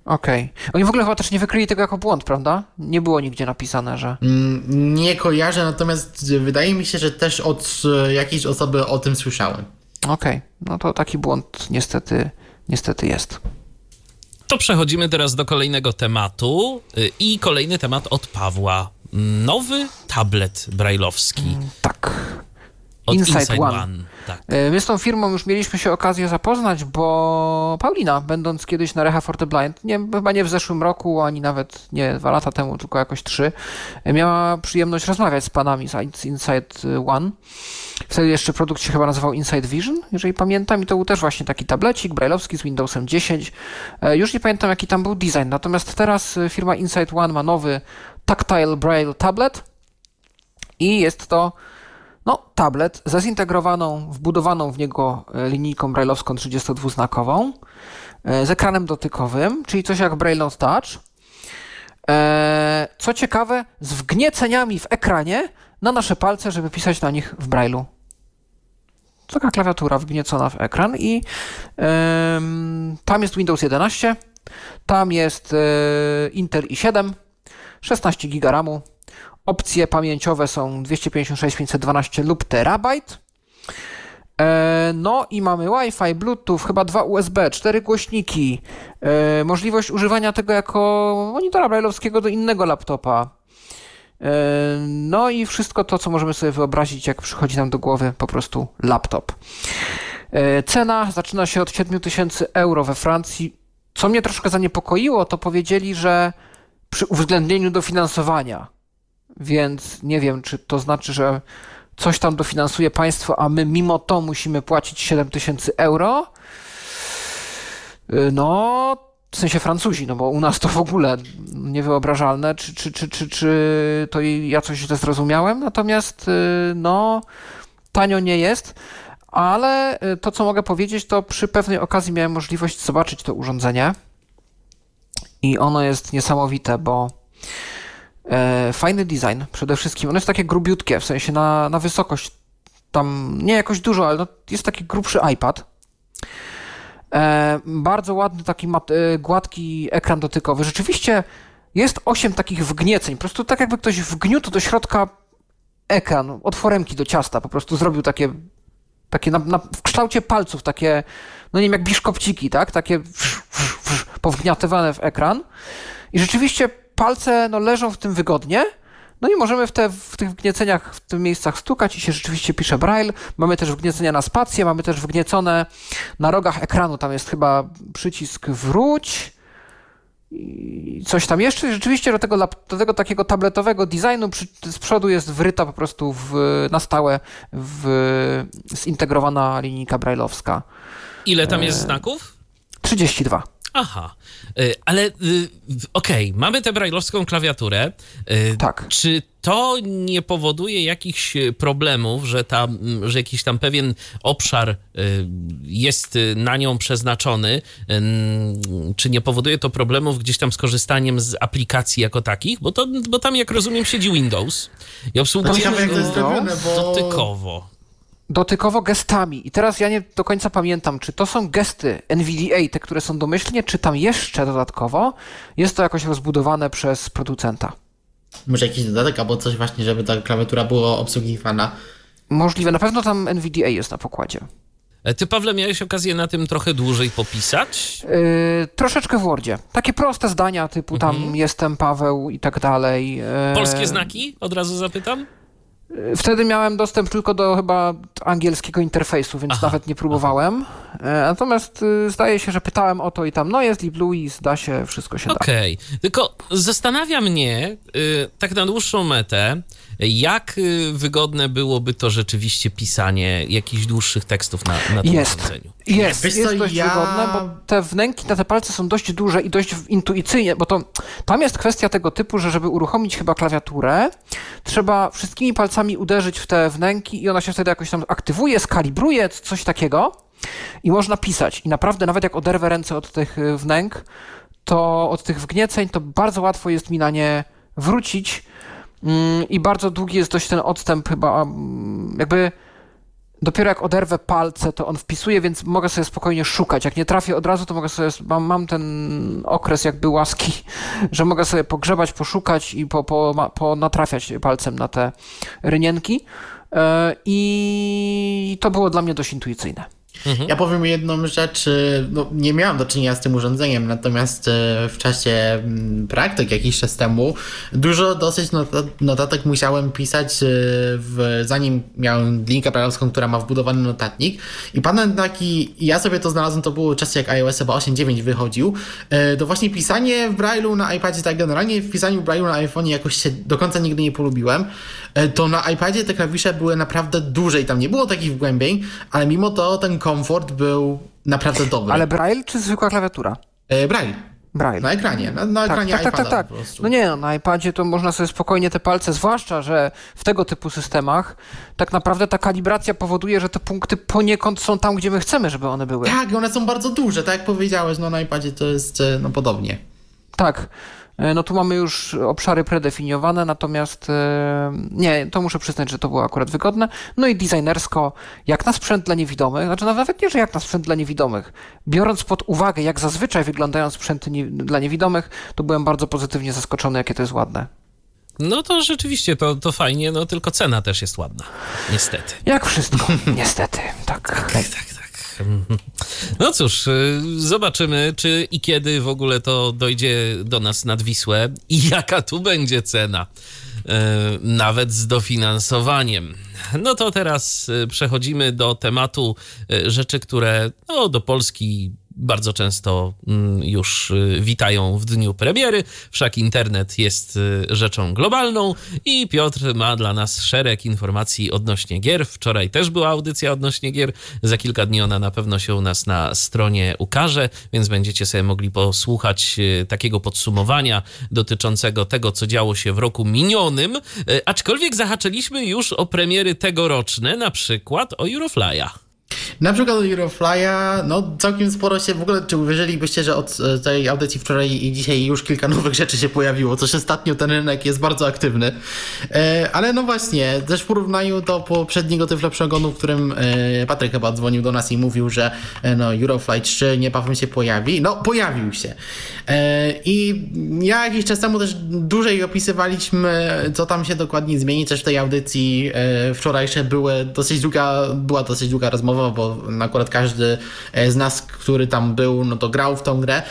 Okej. Oni w ogóle chyba też nie wykryli tego jako błąd, prawda? Nie było nigdzie napisane, że... Mm, Nie kojarzę, natomiast wydaje mi się, że też od e, jakiejś osoby o tym słyszałem. Okej, no to taki błąd niestety, niestety jest. To przechodzimy teraz do kolejnego tematu y, i kolejny temat od Pawła. Nowy tablet brajlowski Tak. od Inside Inside One. One. Tak. E, My z tą firmą już mieliśmy się okazję zapoznać, bo Paulina, będąc kiedyś na Reha for the Blind, nie, chyba nie w zeszłym roku, ani nawet nie dwa lata temu, tylko jakoś trzy, e, miała przyjemność rozmawiać z panami z Inside One. Wtedy jeszcze produkt się chyba nazywał Inside Vision, jeżeli pamiętam, i to był też właśnie taki tablecik brajlowski z Windowsem dziesięć. E, Już nie pamiętam, jaki tam był design, natomiast teraz e, firma Inside One ma nowy Tactile Braille Tablet i jest to no, tablet ze zintegrowaną, wbudowaną w niego e, linijką brailleowską trzydziestodwuznakową, e, z ekranem dotykowym, czyli coś jak Braille Note Touch. E, Co ciekawe, z wgnieceniami w ekranie na nasze palce, żeby pisać na nich w Braille'u. Taka klawiatura wgniecona w ekran i em, tam jest Windows jedenaście, tam jest e, Intel i siedem, szesnaście giga ramu. Opcje pamięciowe są dwieście pięćdziesiąt sześć, pięćset dwanaście lub terabajt. E, No i mamy Wi-Fi, Bluetooth, chyba dwa U S B, cztery głośniki, e, możliwość używania tego jako monitora brailleowskiego do innego laptopa. E, No i wszystko to, co możemy sobie wyobrazić, jak przychodzi nam do głowy po prostu laptop. E, Cena zaczyna się od siedem tysięcy euro we Francji. Co mnie troszkę zaniepokoiło, to powiedzieli, że przy uwzględnieniu dofinansowania. Więc nie wiem, czy to znaczy, że coś tam dofinansuje państwo, a my mimo to musimy płacić siedem tysięcy euro. No, w sensie Francuzi, no bo u nas to w ogóle niewyobrażalne, czy, czy, czy, czy, czy to ja coś źle zrozumiałem, natomiast no, tanio nie jest, ale to, co mogę powiedzieć, to przy pewnej okazji miałem możliwość zobaczyć to urządzenie i ono jest niesamowite, bo E, fajny design przede wszystkim. Ono jest takie grubiutkie, w sensie na, na wysokość tam nie jakoś dużo, ale no jest taki grubszy iPad. E, bardzo ładny taki mat, e, gładki ekran dotykowy. Rzeczywiście jest osiem takich wgnieceń. Po prostu tak jakby ktoś wgniótł do środka ekran od foremki do ciasta. Po prostu zrobił takie, takie na, na, w kształcie palców, takie, no nie wiem, jak biszkopciki, tak? Takie wsz, wsz, wsz, powgniatywane w ekran. I rzeczywiście palce no, leżą w tym wygodnie, no i możemy w, te, w tych wgnieceniach, w tych miejscach stukać i się rzeczywiście pisze Braille. Mamy też wgniecenia na spację, mamy też wgniecone na rogach ekranu, tam jest chyba przycisk wróć i coś tam jeszcze. I rzeczywiście do tego, do tego takiego tabletowego designu przy, z przodu jest wryta po prostu w, na stałe w, zintegrowana linijka brailleowska. Ile tam jest znaków? trzydzieści dwa. Aha, y, ale y, okej, okay, mamy tę brajlowską klawiaturę. Y, Tak. Czy to nie powoduje jakichś problemów, że, ta, że jakiś tam pewien obszar y, jest na nią przeznaczony? Y, czy nie powoduje to problemów gdzieś tam z korzystaniem z aplikacji jako takich? Bo, to, bo tam, jak rozumiem, siedzi Windows i obsługuje Ciekawe, jak to jest zrobione, bo... dotykowo. Dotykowo gestami. I teraz ja nie do końca pamiętam, czy to są gesty N V D A, te, które są domyślnie, czy tam jeszcze dodatkowo jest to jakoś rozbudowane przez producenta. Może jakiś dodatek albo coś właśnie, żeby ta klawiatura była obsługiwana. Możliwe. Na pewno tam N V D A jest na pokładzie. Ty, Pawle, miałeś okazję na tym trochę dłużej popisać? Yy, troszeczkę w Wordzie. Takie proste zdania typu tam Mhm. jestem Paweł i tak dalej. Yy, Polskie znaki? Od razu zapytam. Wtedy miałem dostęp tylko do chyba angielskiego interfejsu, więc Aha, nawet nie próbowałem. E, Natomiast y, zdaje się, że pytałem o to i tam, no jest LibLouis, da się, wszystko się da. Okej, tylko zastanawia mnie y, tak na dłuższą metę, jak y, wygodne byłoby to rzeczywiście pisanie jakichś dłuższych tekstów na, na tym Jest. urządzeniu. Jest, Wiesz jest co, dość ja- wygodne, bo te wnęki na te palce są dość duże i dość intuicyjnie, bo to tam jest kwestia tego typu, że żeby uruchomić chyba klawiaturę, trzeba wszystkimi palcami uderzyć w te wnęki i ona się wtedy jakoś tam aktywuje, skalibruje, coś takiego i można pisać. I naprawdę nawet jak oderwę ręce od tych y, wnęk, to od tych wgnieceń, to bardzo łatwo jest mi na nie wrócić mm, i bardzo długi jest dość ten odstęp chyba, mm, jakby dopiero jak oderwę palce, to on wpisuje, więc mogę sobie spokojnie szukać. Jak nie trafię od razu, to mogę sobie, mam, mam ten okres jakby łaski, że mogę sobie pogrzebać, poszukać i po, po, ma- po natrafiać palcem na te rynienki. E, I to było dla mnie dość intuicyjne. Ja powiem jedną rzecz, no, nie miałem do czynienia z tym urządzeniem, natomiast w czasie mm, praktyk jakiś czas temu dużo dosyć not- notatek musiałem pisać, w, zanim miałem linkę brailleowską, która ma wbudowany notatnik i pamiętam taki, ja sobie to znalazłem, to było czas jak iOS chyba osiem dziewięć wychodził, to właśnie pisanie w braille'u na iPadzie, tak generalnie w pisaniu w braille'u na iPhone'ie jakoś się do końca nigdy nie polubiłem, to na iPadzie te klawisze były naprawdę duże i tam nie było takich wgłębień, ale mimo to ten komfort był naprawdę dobry. Ale Braille czy zwykła klawiatura? E, Braille. Braille. Na ekranie, na, na Tak, ekranie tak, tak, iPada tak, tak. po prostu. No nie, no, na iPadzie to można sobie spokojnie te palce, zwłaszcza, że w tego typu systemach tak naprawdę ta kalibracja powoduje, że te punkty poniekąd są tam, gdzie my chcemy, żeby one były. Tak, one są bardzo duże, tak jak powiedziałeś, no na iPadzie to jest e, no podobnie. Tak. E, No tu mamy już obszary predefiniowane, natomiast e, nie, to muszę przyznać, że to było akurat wygodne. No i designersko, jak na sprzęt dla niewidomych, znaczy nawet nie, że jak na sprzęt dla niewidomych, biorąc pod uwagę, jak zazwyczaj wyglądają sprzęty nie, dla niewidomych, to byłem bardzo pozytywnie zaskoczony, jakie to jest ładne. No to rzeczywiście, to, to fajnie, no tylko cena też jest ładna, niestety. Jak wszystko, niestety, tak. Tak, tak, tak. No cóż, y, zobaczymy, czy i kiedy w ogóle to dojdzie do nas nad Wisłę i jaka tu będzie cena, y, nawet z dofinansowaniem. No to teraz y, przechodzimy do tematu y, rzeczy, które no, do Polski bardzo często mm, już y, witają w dniu premiery. Wszak internet jest y, rzeczą globalną i Piotr ma dla nas szereg informacji odnośnie gier. Wczoraj też była audycja odnośnie gier. Za kilka dni ona na pewno się u nas na stronie ukaże, więc będziecie sobie mogli posłuchać y, takiego podsumowania dotyczącego tego, co działo się w roku minionym. Y, aczkolwiek zahaczyliśmy już o premiery tegoroczne, na przykład o Eurofly'a. Na przykład od Eurofly'a, no całkiem sporo się, w ogóle czy uwierzylibyście, że od e, tej audycji wczoraj i dzisiaj już kilka nowych rzeczy się pojawiło, coś ostatnio ten rynek jest bardzo aktywny, e, ale no właśnie, też w porównaniu do poprzedniego Tyflo Przegonu, w którym e, Patryk chyba dzwonił do nas i mówił, że e, no Eurofly trzy niebawem się pojawi, no pojawił się e, i ja jakiś czas temu też dłużej opisywaliśmy, co tam się dokładnie zmieni, też w tej audycji e, wczorajsze były dosyć długa, była dosyć długa rozmowa, bo akurat każdy z nas, który tam był, no to grał w tą grę.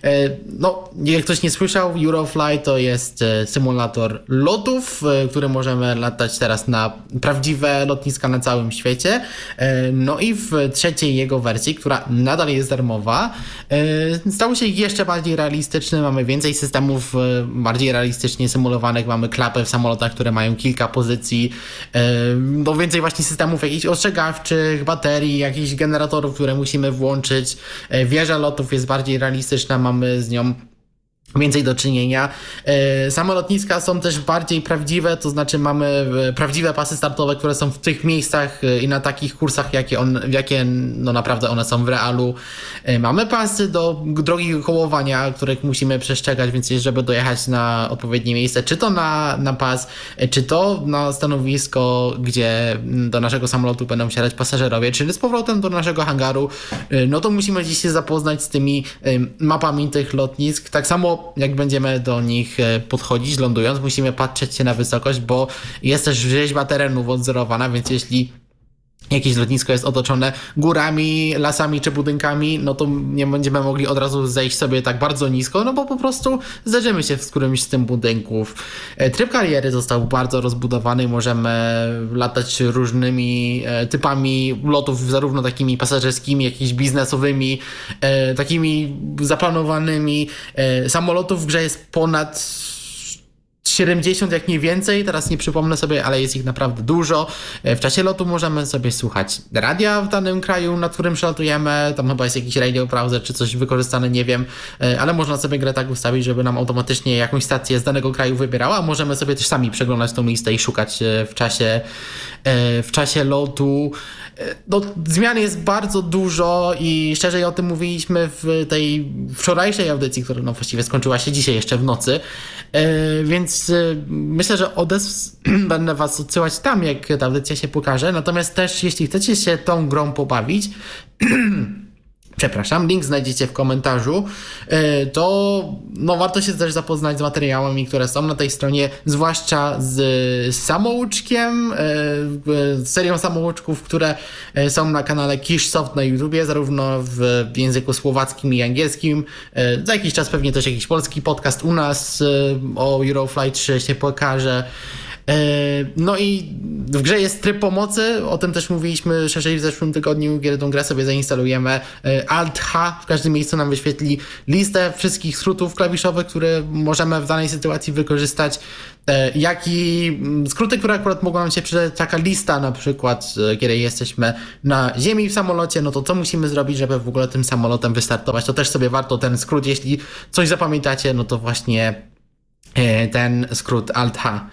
No, jak ktoś nie słyszał, Eurofly to jest symulator lotów, który możemy latać teraz na prawdziwe lotniska na całym świecie. No i w trzeciej jego wersji, która nadal jest darmowa, stał się jeszcze bardziej realistyczny. Mamy więcej systemów bardziej realistycznie symulowanych. Mamy klapy w samolotach, które mają kilka pozycji. No więcej właśnie systemów jakichś ostrzegawczych, baterii, jakichś generatorów, które musimy włączyć. Wieża lotów jest bardziej realistyczna, mamy z nią więcej do czynienia. Same lotniska są też bardziej prawdziwe, to znaczy mamy prawdziwe pasy startowe, które są w tych miejscach i na takich kursach, jakie, on, jakie no naprawdę one są w realu. Mamy pasy do drogi kołowania, których musimy przestrzegać, więc żeby dojechać na odpowiednie miejsce, czy to na, na pas, czy to na stanowisko, gdzie do naszego samolotu będą wsiadać pasażerowie, czy z powrotem do naszego hangaru, no to musimy gdzieś się zapoznać z tymi mapami tych lotnisk. Tak samo jak będziemy do nich podchodzić, lądując, musimy patrzeć się na wysokość, bo jest też rzeźba terenów odzorowana, więc jeśli jakieś lotnisko jest otoczone górami, lasami czy budynkami, no to nie będziemy mogli od razu zejść sobie tak bardzo nisko, no bo po prostu zderzymy się z którymś z tych budynków. Tryb kariery został bardzo rozbudowany, możemy latać różnymi typami lotów, zarówno takimi pasażerskimi, jak i biznesowymi, takimi zaplanowanymi. Samolotów w grze jest ponad siedemdziesiąt, jak nie więcej, teraz nie przypomnę sobie, ale jest ich naprawdę dużo. W czasie lotu możemy sobie słuchać radia w danym kraju, nad którym przelatujemy, tam chyba jest jakiś radio browser czy coś wykorzystane, nie wiem, ale można sobie grę tak ustawić, żeby nam automatycznie jakąś stację z danego kraju wybierała, a możemy sobie też sami przeglądać tą listę i szukać w czasie, w czasie lotu. No, zmian jest bardzo dużo i szczerze o tym mówiliśmy w tej wczorajszej audycji, która no właściwie skończyła się dzisiaj jeszcze w nocy, więc więc y, myślę, że odes będę was odsyłać tam, jak ta audycja się pokaże. Natomiast też, jeśli chcecie się tą grą pobawić, przepraszam, link znajdziecie w komentarzu, to no, warto się też zapoznać z materiałami, które są na tej stronie, zwłaszcza z samouczkiem, z serią samouczków, które są na kanale Kishsoft na YouTubie, zarówno w języku słowackim i angielskim. Za jakiś czas pewnie też jakiś polski podcast u nas o Euroflight trzy się pokaże. No i w grze jest tryb pomocy, o tym też mówiliśmy szerzej w zeszłym tygodniu, kiedy tą grę sobie zainstalujemy. Alt H w każdym miejscu nam wyświetli listę wszystkich skrótów klawiszowych, które możemy w danej sytuacji wykorzystać, jak i skróty, które akurat mogą nam się przydać, taka lista na przykład, kiedy jesteśmy na ziemi w samolocie, no to co musimy zrobić, żeby w ogóle tym samolotem wystartować, to też sobie warto ten skrót, jeśli coś zapamiętacie, no to właśnie ten skrót Alt H.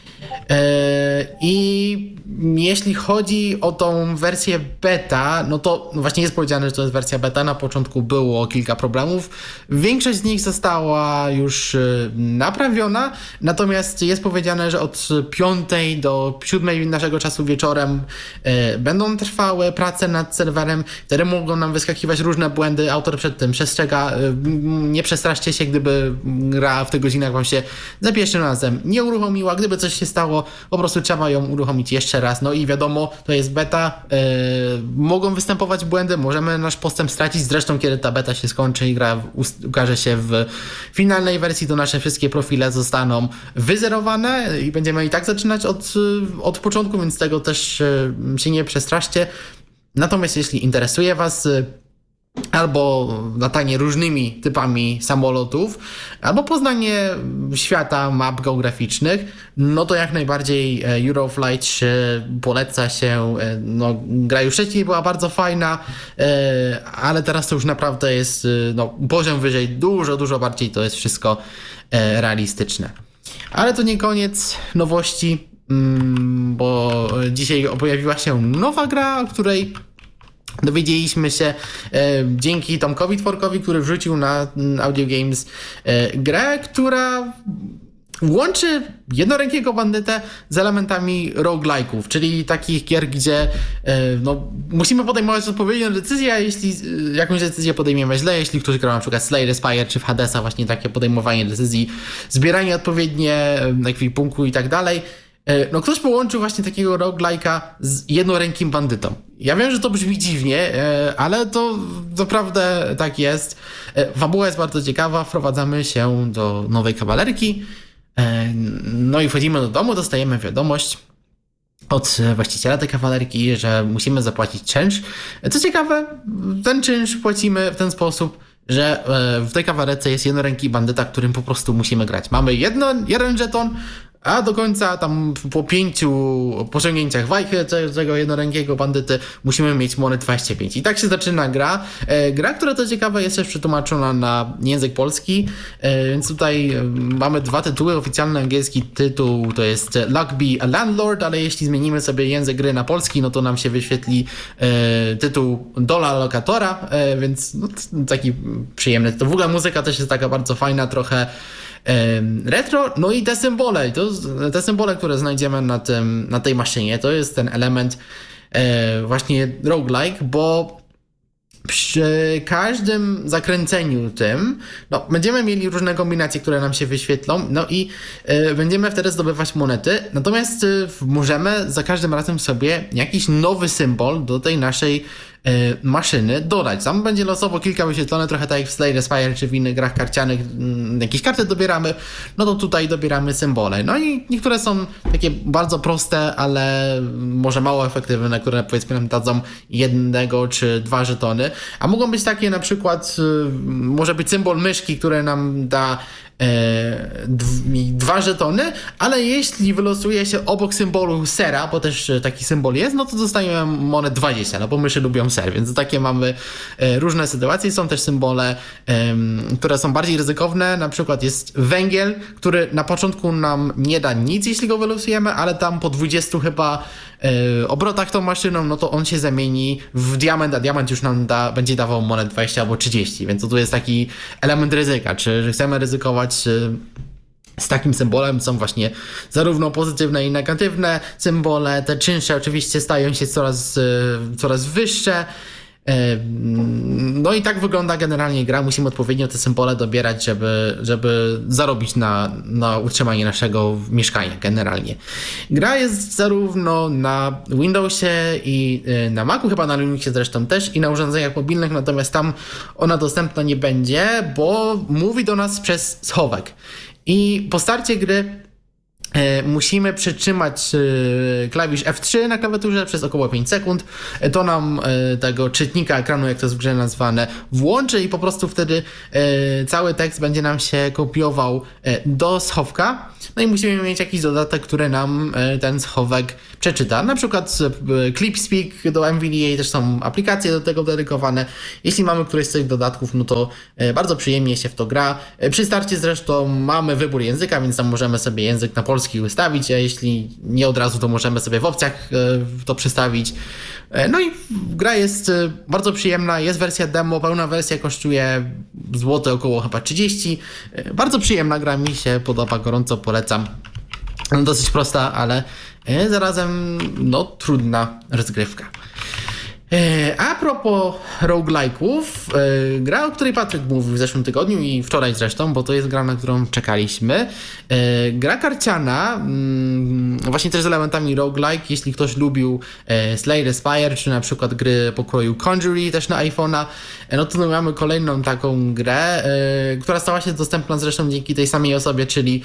I jeśli chodzi o tą wersję beta, no to no właśnie jest powiedziane, że to jest wersja beta. Na początku było kilka problemów. Większość z nich została już naprawiona, natomiast jest powiedziane, że od piątej do siódmej naszego czasu wieczorem będą trwały prace nad serwerem. Wtedy mogą nam wyskakiwać różne błędy. Autor przed tym przestrzega. Nie przestraszcie się, gdyby gra w tych godzinach wam się za pierwszym razem nie uruchomiła. Gdyby coś się stało, po prostu trzeba ją uruchomić jeszcze raz. No i wiadomo, to jest beta. Yy, mogą występować błędy, możemy nasz postęp stracić. Zresztą, kiedy ta beta się skończy i gra ukaże się w finalnej wersji, to nasze wszystkie profile zostaną wyzerowane i będziemy i tak zaczynać od, od początku, więc tego też yy, się nie przestraszcie. Natomiast jeśli interesuje was albo latanie różnymi typami samolotów, albo poznanie świata map geograficznych, no to jak najbardziej Euroflight poleca się. No, gra już wcześniej była bardzo fajna, ale teraz to już naprawdę jest no, poziom wyżej, dużo, dużo bardziej to jest wszystko realistyczne. Ale to nie koniec nowości, bo dzisiaj pojawiła się nowa gra, o której dowiedzieliśmy się e, dzięki Tomkowi Tworkowi, który wrzucił na Audio Games e, grę, która łączy jednorękiego bandytę z elementami roguelike'ów, czyli takich gier, gdzie e, no, musimy podejmować odpowiednią decyzję, a jeśli e, jakąś decyzję podejmiemy źle, jeśli ktoś gra na przykład Slay the Spire czy w Hadesa, właśnie takie podejmowanie decyzji, zbieranie odpowiednie ekwipunku i tak dalej. No ktoś połączył właśnie takiego roguelike'a z jednorękim bandytą. Ja wiem, że to brzmi dziwnie, ale to naprawdę tak jest. Fabuła jest bardzo ciekawa, wprowadzamy się do nowej kawalerki, no i wchodzimy do domu, dostajemy wiadomość od właściciela tej kawalerki, że musimy zapłacić czynsz. Co ciekawe, ten czynsz płacimy w ten sposób, że w tej kawalerce jest jednoręki bandyta, którym po prostu musimy grać. Mamy jedno, jeden żeton, a do końca tam po pięciu posiągnięciach wajchy tego jednorękiego bandyty musimy mieć monet dwadzieścia pięć. I tak się zaczyna gra. E, gra, która to ciekawe jest też przetłumaczona na język polski, e, więc tutaj mamy dwa tytuły. Oficjalny angielski tytuł to jest Luck Be a Landlord, ale jeśli zmienimy sobie język gry na polski, no to nam się wyświetli e, tytuł Dola Lokatora, e, więc no, taki przyjemny. To w ogóle muzyka też jest taka bardzo fajna, trochę retro, no i te symbole, to, te symbole, które znajdziemy na, tym, na tej maszynie, to jest ten element e, właśnie roguelike, bo przy każdym zakręceniu tym, no, będziemy mieli różne kombinacje, które nam się wyświetlą, no i e, będziemy wtedy zdobywać monety, natomiast e, możemy za każdym razem sobie jakiś nowy symbol do tej naszej e, maszyny dodać. Tam będzie losowo kilka wyświetlone, trochę tak jak w Slay the Spire czy w innych grach karcianych, m, jakieś karty dobieramy, no to tutaj dobieramy symbole. No i niektóre są takie bardzo proste, ale może mało efektywne, które powiedzmy nam dadzą jednego czy dwa żetony, a mogą być takie na przykład, y, może być symbol myszki, który nam da e, dwa żetony, ale jeśli wylosuje się obok symbolu sera, bo też taki symbol jest, no to dostajemy monet dwadzieścia, no bo myszy lubią ser, więc takie mamy e, różne sytuacje. Są też symbole, e, które są bardziej ryzykowne, na przykład jest węgiel, który na początku nam nie da nic, jeśli go wylosujemy, ale tam po dwudziestu chyba e, obrotach tą maszyną, no to on się zamieni w diament, a diament już nam da, będzie dawał monet dwadzieścia albo trzydzieści, więc to tu jest taki element ryzyka, czy że chcemy ryzykować z takim symbolem. Są właśnie zarówno pozytywne i negatywne symbole. Te czynsze oczywiście stają się coraz, coraz wyższe. No i tak wygląda generalnie gra. Musimy odpowiednio te symbole dobierać, żeby, żeby zarobić na, na utrzymanie naszego mieszkania generalnie. Gra jest zarówno na Windowsie i na Macu, chyba na Linuxie zresztą też, i na urządzeniach mobilnych, natomiast tam ona dostępna nie będzie, bo mówi do nas przez schowek. I po starcie gry musimy przytrzymać klawisz F trzy na klawiaturze przez około pięć sekund. To nam tego czytnika ekranu, jak to jest w grze nazwane, włączy i po prostu wtedy cały tekst będzie nam się kopiował do schowka. No i musimy mieć jakiś dodatek, który nam ten schowek przeczyta. Na przykład ClipSpeak do N V D A, też są aplikacje do tego dedykowane. Jeśli mamy któryś z tych dodatków, no to bardzo przyjemnie się w to gra. Przy starcie zresztą mamy wybór języka, więc tam możemy sobie język na polski ustawić, a jeśli nie od razu, to możemy sobie w opcjach to przestawić. No i gra jest bardzo przyjemna, jest wersja demo, pełna wersja kosztuje złote około chyba trzydzieści. Bardzo przyjemna gra, mi się podoba, gorąco polecam. Dosyć prosta, ale zarazem no trudna rozgrywka. A propos roguelike'ów, gra, o której Patryk mówił w zeszłym tygodniu i wczoraj zresztą, bo to jest gra, na którą czekaliśmy. Gra karciana, właśnie też z elementami roguelike. Jeśli ktoś lubił Slay the Spire, czy na przykład gry pokroju Conjury też na iPhone'a, no to mamy kolejną taką grę, która stała się dostępna zresztą dzięki tej samej osobie, czyli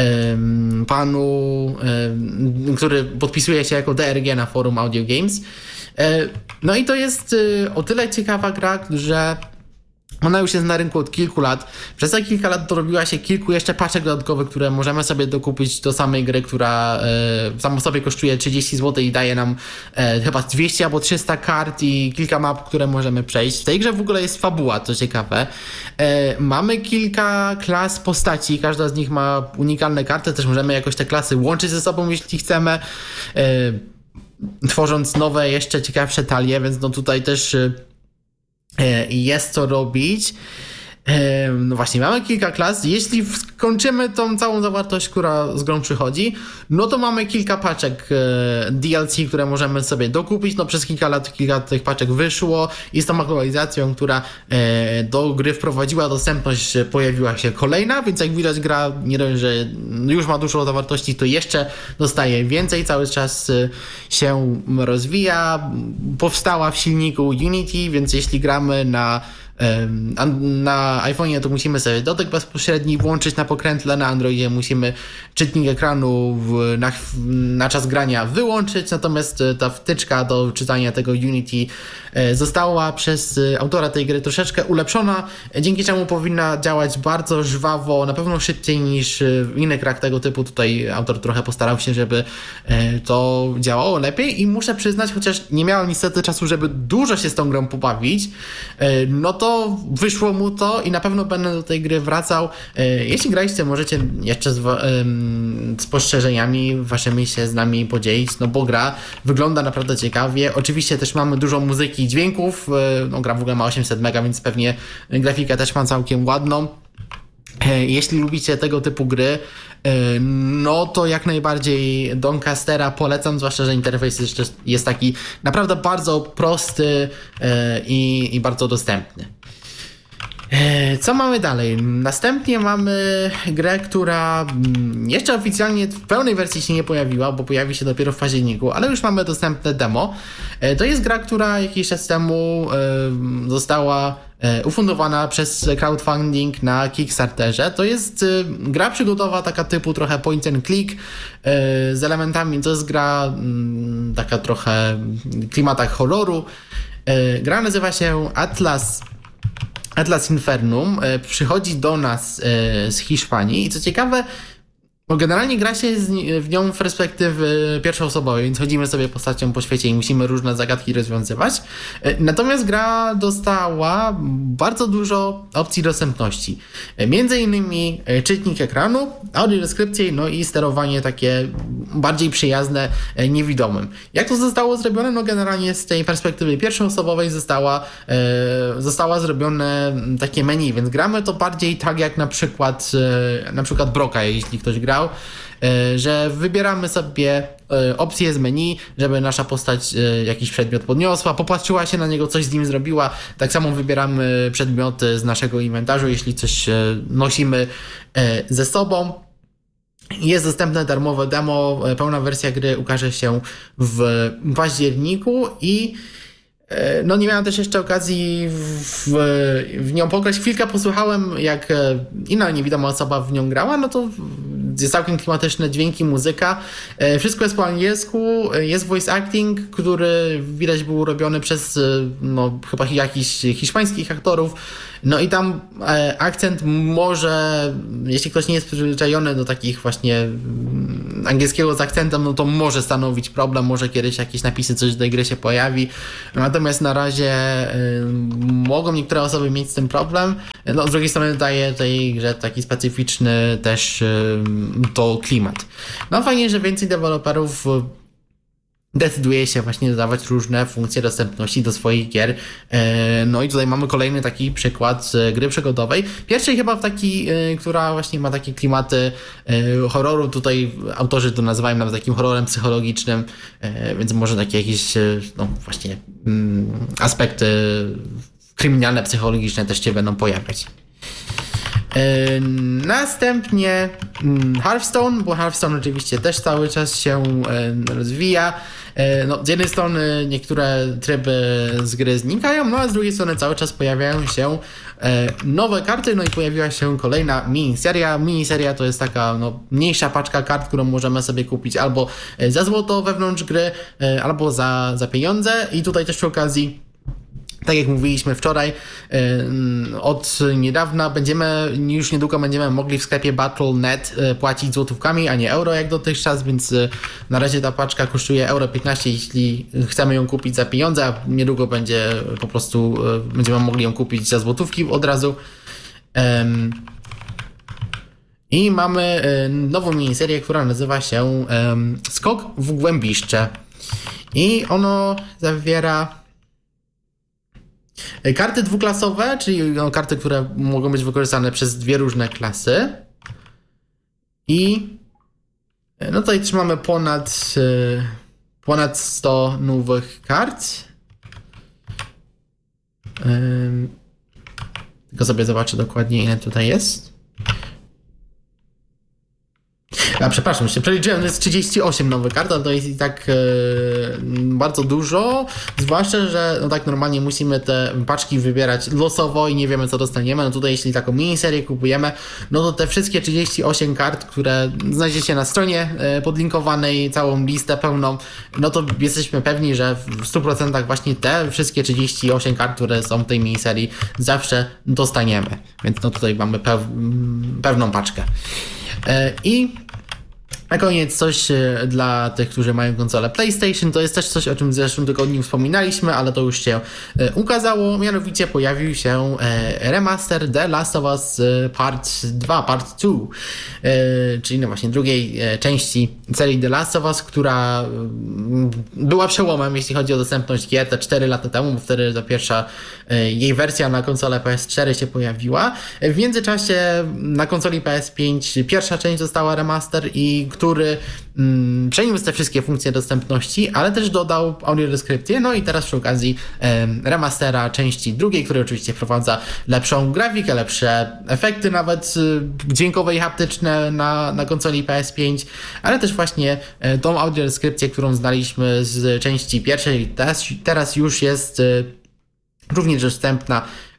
panu, który podpisuje się jako D R G na forum Audio Games. No i to jest o tyle ciekawa gra, że ona już jest na rynku od kilku lat. Przez te kilka lat dorobiła się kilku jeszcze paczek dodatkowych, które możemy sobie dokupić do samej gry, która e, samo sobie kosztuje trzydzieści złotych i daje nam e, chyba dwieście albo trzysta kart i kilka map, które możemy przejść. W tej grze w ogóle jest fabuła, co ciekawe. E, mamy kilka klas postaci, każda z nich ma unikalne karty, też możemy jakoś te klasy łączyć ze sobą, jeśli chcemy. E, tworząc nowe, jeszcze ciekawsze talie, więc no tutaj też jest co robić. No właśnie, mamy kilka klas. Jeśli skończymy tą całą zawartość, która z grą przychodzi, no to mamy kilka paczek D L C, które możemy sobie dokupić. No przez kilka lat kilka tych paczek wyszło i z tą aktualizacją, która do gry wprowadziła dostępność, pojawiła się kolejna, więc jak widać, gra nie dość, że już ma dużo zawartości, to jeszcze dostaje więcej, cały czas się rozwija. Powstała w silniku Unity, więc jeśli gramy na na iPhone'ie to musimy sobie dotyk bezpośredni włączyć, na pokrętle na Androidzie musimy czytnik ekranu w, na, na czas grania wyłączyć, natomiast ta wtyczka do czytania tego Unity została przez autora tej gry troszeczkę ulepszona, dzięki czemu powinna działać bardzo żwawo, na pewno szybciej niż w innych grach tego typu. Tutaj autor trochę postarał się, żeby to działało lepiej i muszę przyznać, chociaż nie miałem niestety czasu, żeby dużo się z tą grą pobawić, no to to wyszło mu to i na pewno będę do tej gry wracał. Jeśli graliście, możecie jeszcze z, ym, z postrzeżeniami waszymi się z nami podzielić, no bo gra wygląda naprawdę ciekawie. Oczywiście też mamy dużo muzyki i dźwięków, no gra w ogóle ma osiemset mega, więc pewnie grafikę też ma całkiem ładną. Jeśli lubicie tego typu gry, no to jak najbardziej Doncastera polecam, zwłaszcza, że interfejs jeszcze jest taki naprawdę bardzo prosty i, i bardzo dostępny. Co mamy dalej? Następnie mamy grę, która jeszcze oficjalnie w pełnej wersji się nie pojawiła, bo pojawi się dopiero w październiku, ale już mamy dostępne demo. To jest gra, która jakiś czas temu została ufundowana przez crowdfunding na Kickstarterze. To jest gra przygodowa, taka typu trochę point and click z elementami, to jest gra taka trochę w klimatach horroru. Gra nazywa się Atlas Atlas Infernum, przychodzi do nas z Hiszpanii i co ciekawe, Bo generalnie gra się z, w nią w perspektywy pierwszoosobowej, więc chodzimy sobie postacią po świecie i musimy różne zagadki rozwiązywać. Natomiast gra dostała bardzo dużo opcji dostępności. Między innymi czytnik ekranu, audiodeskrypcje, no i sterowanie takie bardziej przyjazne niewidomym. Jak to zostało zrobione? No generalnie z tej perspektywy pierwszoosobowej została, została zrobione takie menu, więc gramy to bardziej tak jak na przykład na przykład Broka, jeśli ktoś gra, że wybieramy sobie opcję z menu, żeby nasza postać jakiś przedmiot podniosła, popatrzyła się na niego, coś z nim zrobiła. Tak samo wybieramy przedmioty z naszego inwentarzu, jeśli coś nosimy ze sobą. Jest dostępne darmowe demo, pełna wersja gry ukaże się w październiku i no nie miałem też jeszcze okazji w, w nią pograć. Chwilkę posłuchałem, jak inna niewidoma osoba w nią grała, no to jest całkiem klimatyczne dźwięki, muzyka. Wszystko jest po angielsku, jest voice acting, który widać był robiony przez no, chyba jakichś hiszpańskich aktorów. No i tam e, akcent może, jeśli ktoś nie jest przyzwyczajony do takich właśnie mm, angielskiego z akcentem, no to może stanowić problem, może kiedyś jakieś napisy, coś do tej gry się pojawi. Natomiast na razie y, mogą niektóre osoby mieć z tym problem. No z drugiej strony daje tej grze taki specyficzny też y, to klimat. No fajnie, że więcej deweloperów decyduje się właśnie dodawać różne funkcje dostępności do swoich gier. No i tutaj mamy kolejny taki przykład gry przygodowej. Pierwszej chyba w taki, która właśnie ma takie klimaty horroru. Tutaj autorzy to nazywają nawet takim horrorem psychologicznym, więc może takie jakieś no właśnie aspekty kryminalne, psychologiczne też się będą pojawiać. Następnie Hearthstone, bo Hearthstone oczywiście też cały czas się rozwija. No, z jednej strony niektóre tryby z gry znikają, no a z drugiej strony cały czas pojawiają się nowe karty, no i pojawiła się kolejna miniseria. Miniseria to jest taka no, mniejsza paczka kart, którą możemy sobie kupić albo za złoto wewnątrz gry, albo za, za pieniądze i tutaj też przy okazji, tak jak mówiliśmy wczoraj, od niedawna będziemy, już niedługo będziemy mogli w sklepie Battle kropka net płacić złotówkami, a nie euro jak dotychczas, więc na razie ta paczka kosztuje euro piętnaście, jeśli chcemy ją kupić za pieniądze, a niedługo będzie po prostu, będziemy mogli ją kupić za złotówki od razu. I mamy nową miniserię, która nazywa się Skok w głębiszcze. I ono zawiera karty dwuklasowe, czyli no, karty, które mogą być wykorzystane przez dwie różne klasy. I no tutaj też mamy ponad, ponad sto nowych kart. Tylko sobie zobaczę dokładnie, ile tutaj jest. A przepraszam, się przeliczyłem, to jest trzydzieści osiem nowych kart, ale to jest i tak e, bardzo dużo, zwłaszcza, że no tak normalnie musimy te paczki wybierać losowo i nie wiemy co dostaniemy. No tutaj jeśli taką miniserię kupujemy, no to te wszystkie trzydzieści osiem kart, które znajdziecie na stronie e, podlinkowanej, całą listę pełną, no to jesteśmy pewni, że w stu procentach właśnie te wszystkie trzydzieści osiem kart, które są w tej miniserii, zawsze dostaniemy. Więc no tutaj mamy pew, pewną paczkę. E, I na koniec coś dla tych, którzy mają konsolę PlayStation. To jest też coś, o czym w zeszłym tygodniu wspominaliśmy, ale to już się ukazało. Mianowicie pojawił się remaster The Last of Us Part dwa, Part dwa, czyli no właśnie drugiej części serii The Last of Us, która była przełomem, jeśli chodzi o dostępność gier te cztery lata temu, bo wtedy ta pierwsza jej wersja na konsolę P S cztery się pojawiła. W międzyczasie na konsoli P S pięć pierwsza część dostała remaster i który mm, przeniósł te wszystkie funkcje dostępności, ale też dodał audiodeskrypcję, no i teraz przy okazji e, remastera części drugiej, który oczywiście wprowadza lepszą grafikę, lepsze efekty nawet e, dźwiękowe i haptyczne na, na konsoli P S pięć, ale też właśnie e, tą audiodeskrypcję, którą znaliśmy z części pierwszej, teraz, teraz już jest e, również dostępna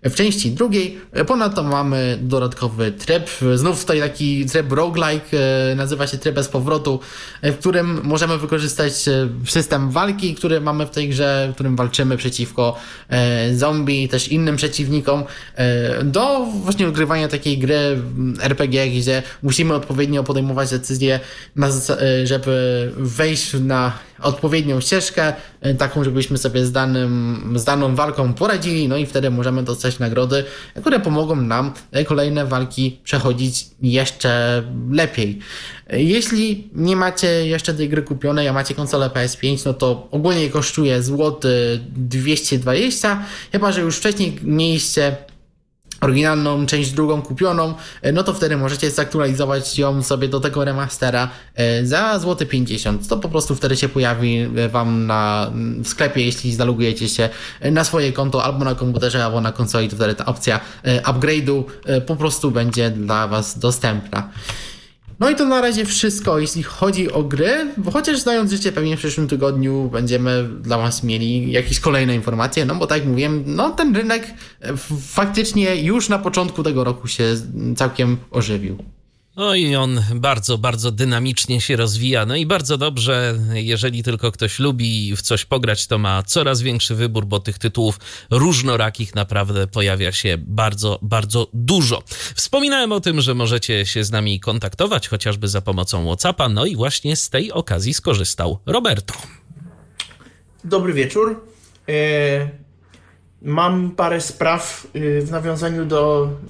w części drugiej. Ponadto mamy dodatkowy tryb, znów tutaj taki tryb roguelike, nazywa się tryb bez powrotu, w którym możemy wykorzystać system walki, który mamy w tej grze, w którym walczymy przeciwko zombie, też innym przeciwnikom, do właśnie odgrywania takiej gry er pe gie, gdzie musimy odpowiednio podejmować decyzje, żeby wejść na odpowiednią ścieżkę, taką, żebyśmy sobie z, danym, z daną walką poradzili, no i wtedy możemy dostać nagrody, które pomogą nam kolejne walki przechodzić jeszcze lepiej. Jeśli nie macie jeszcze tej gry kupionej, a macie konsolę P S pięć, no to ogólnie kosztuje złoty dwieście dwadzieścia, chyba że już wcześniej mieliście oryginalną część drugą kupioną, no to wtedy możecie zaktualizować ją sobie do tego remastera za złoty pięćdziesiąt. To po prostu wtedy się pojawi wam na, w sklepie, jeśli zalogujecie się na swoje konto albo na komputerze, albo na konsoli, to wtedy ta opcja upgrade'u po prostu będzie dla was dostępna. No i to na razie wszystko, jeśli chodzi o gry, bo chociaż znając życie, pewnie w przyszłym tygodniu będziemy dla was mieli jakieś kolejne informacje, no bo tak jak mówiłem, no ten rynek faktycznie już na początku tego roku się całkiem ożywił. No i on bardzo, bardzo dynamicznie się rozwija. No i bardzo dobrze, jeżeli tylko ktoś lubi w coś pograć, to ma coraz większy wybór, bo tych tytułów różnorakich naprawdę pojawia się bardzo, bardzo dużo. Wspominałem o tym, że możecie się z nami kontaktować, chociażby za pomocą WhatsAppa. No i właśnie z tej okazji skorzystał Roberto. Dobry wieczór. E, Mam parę spraw w nawiązaniu do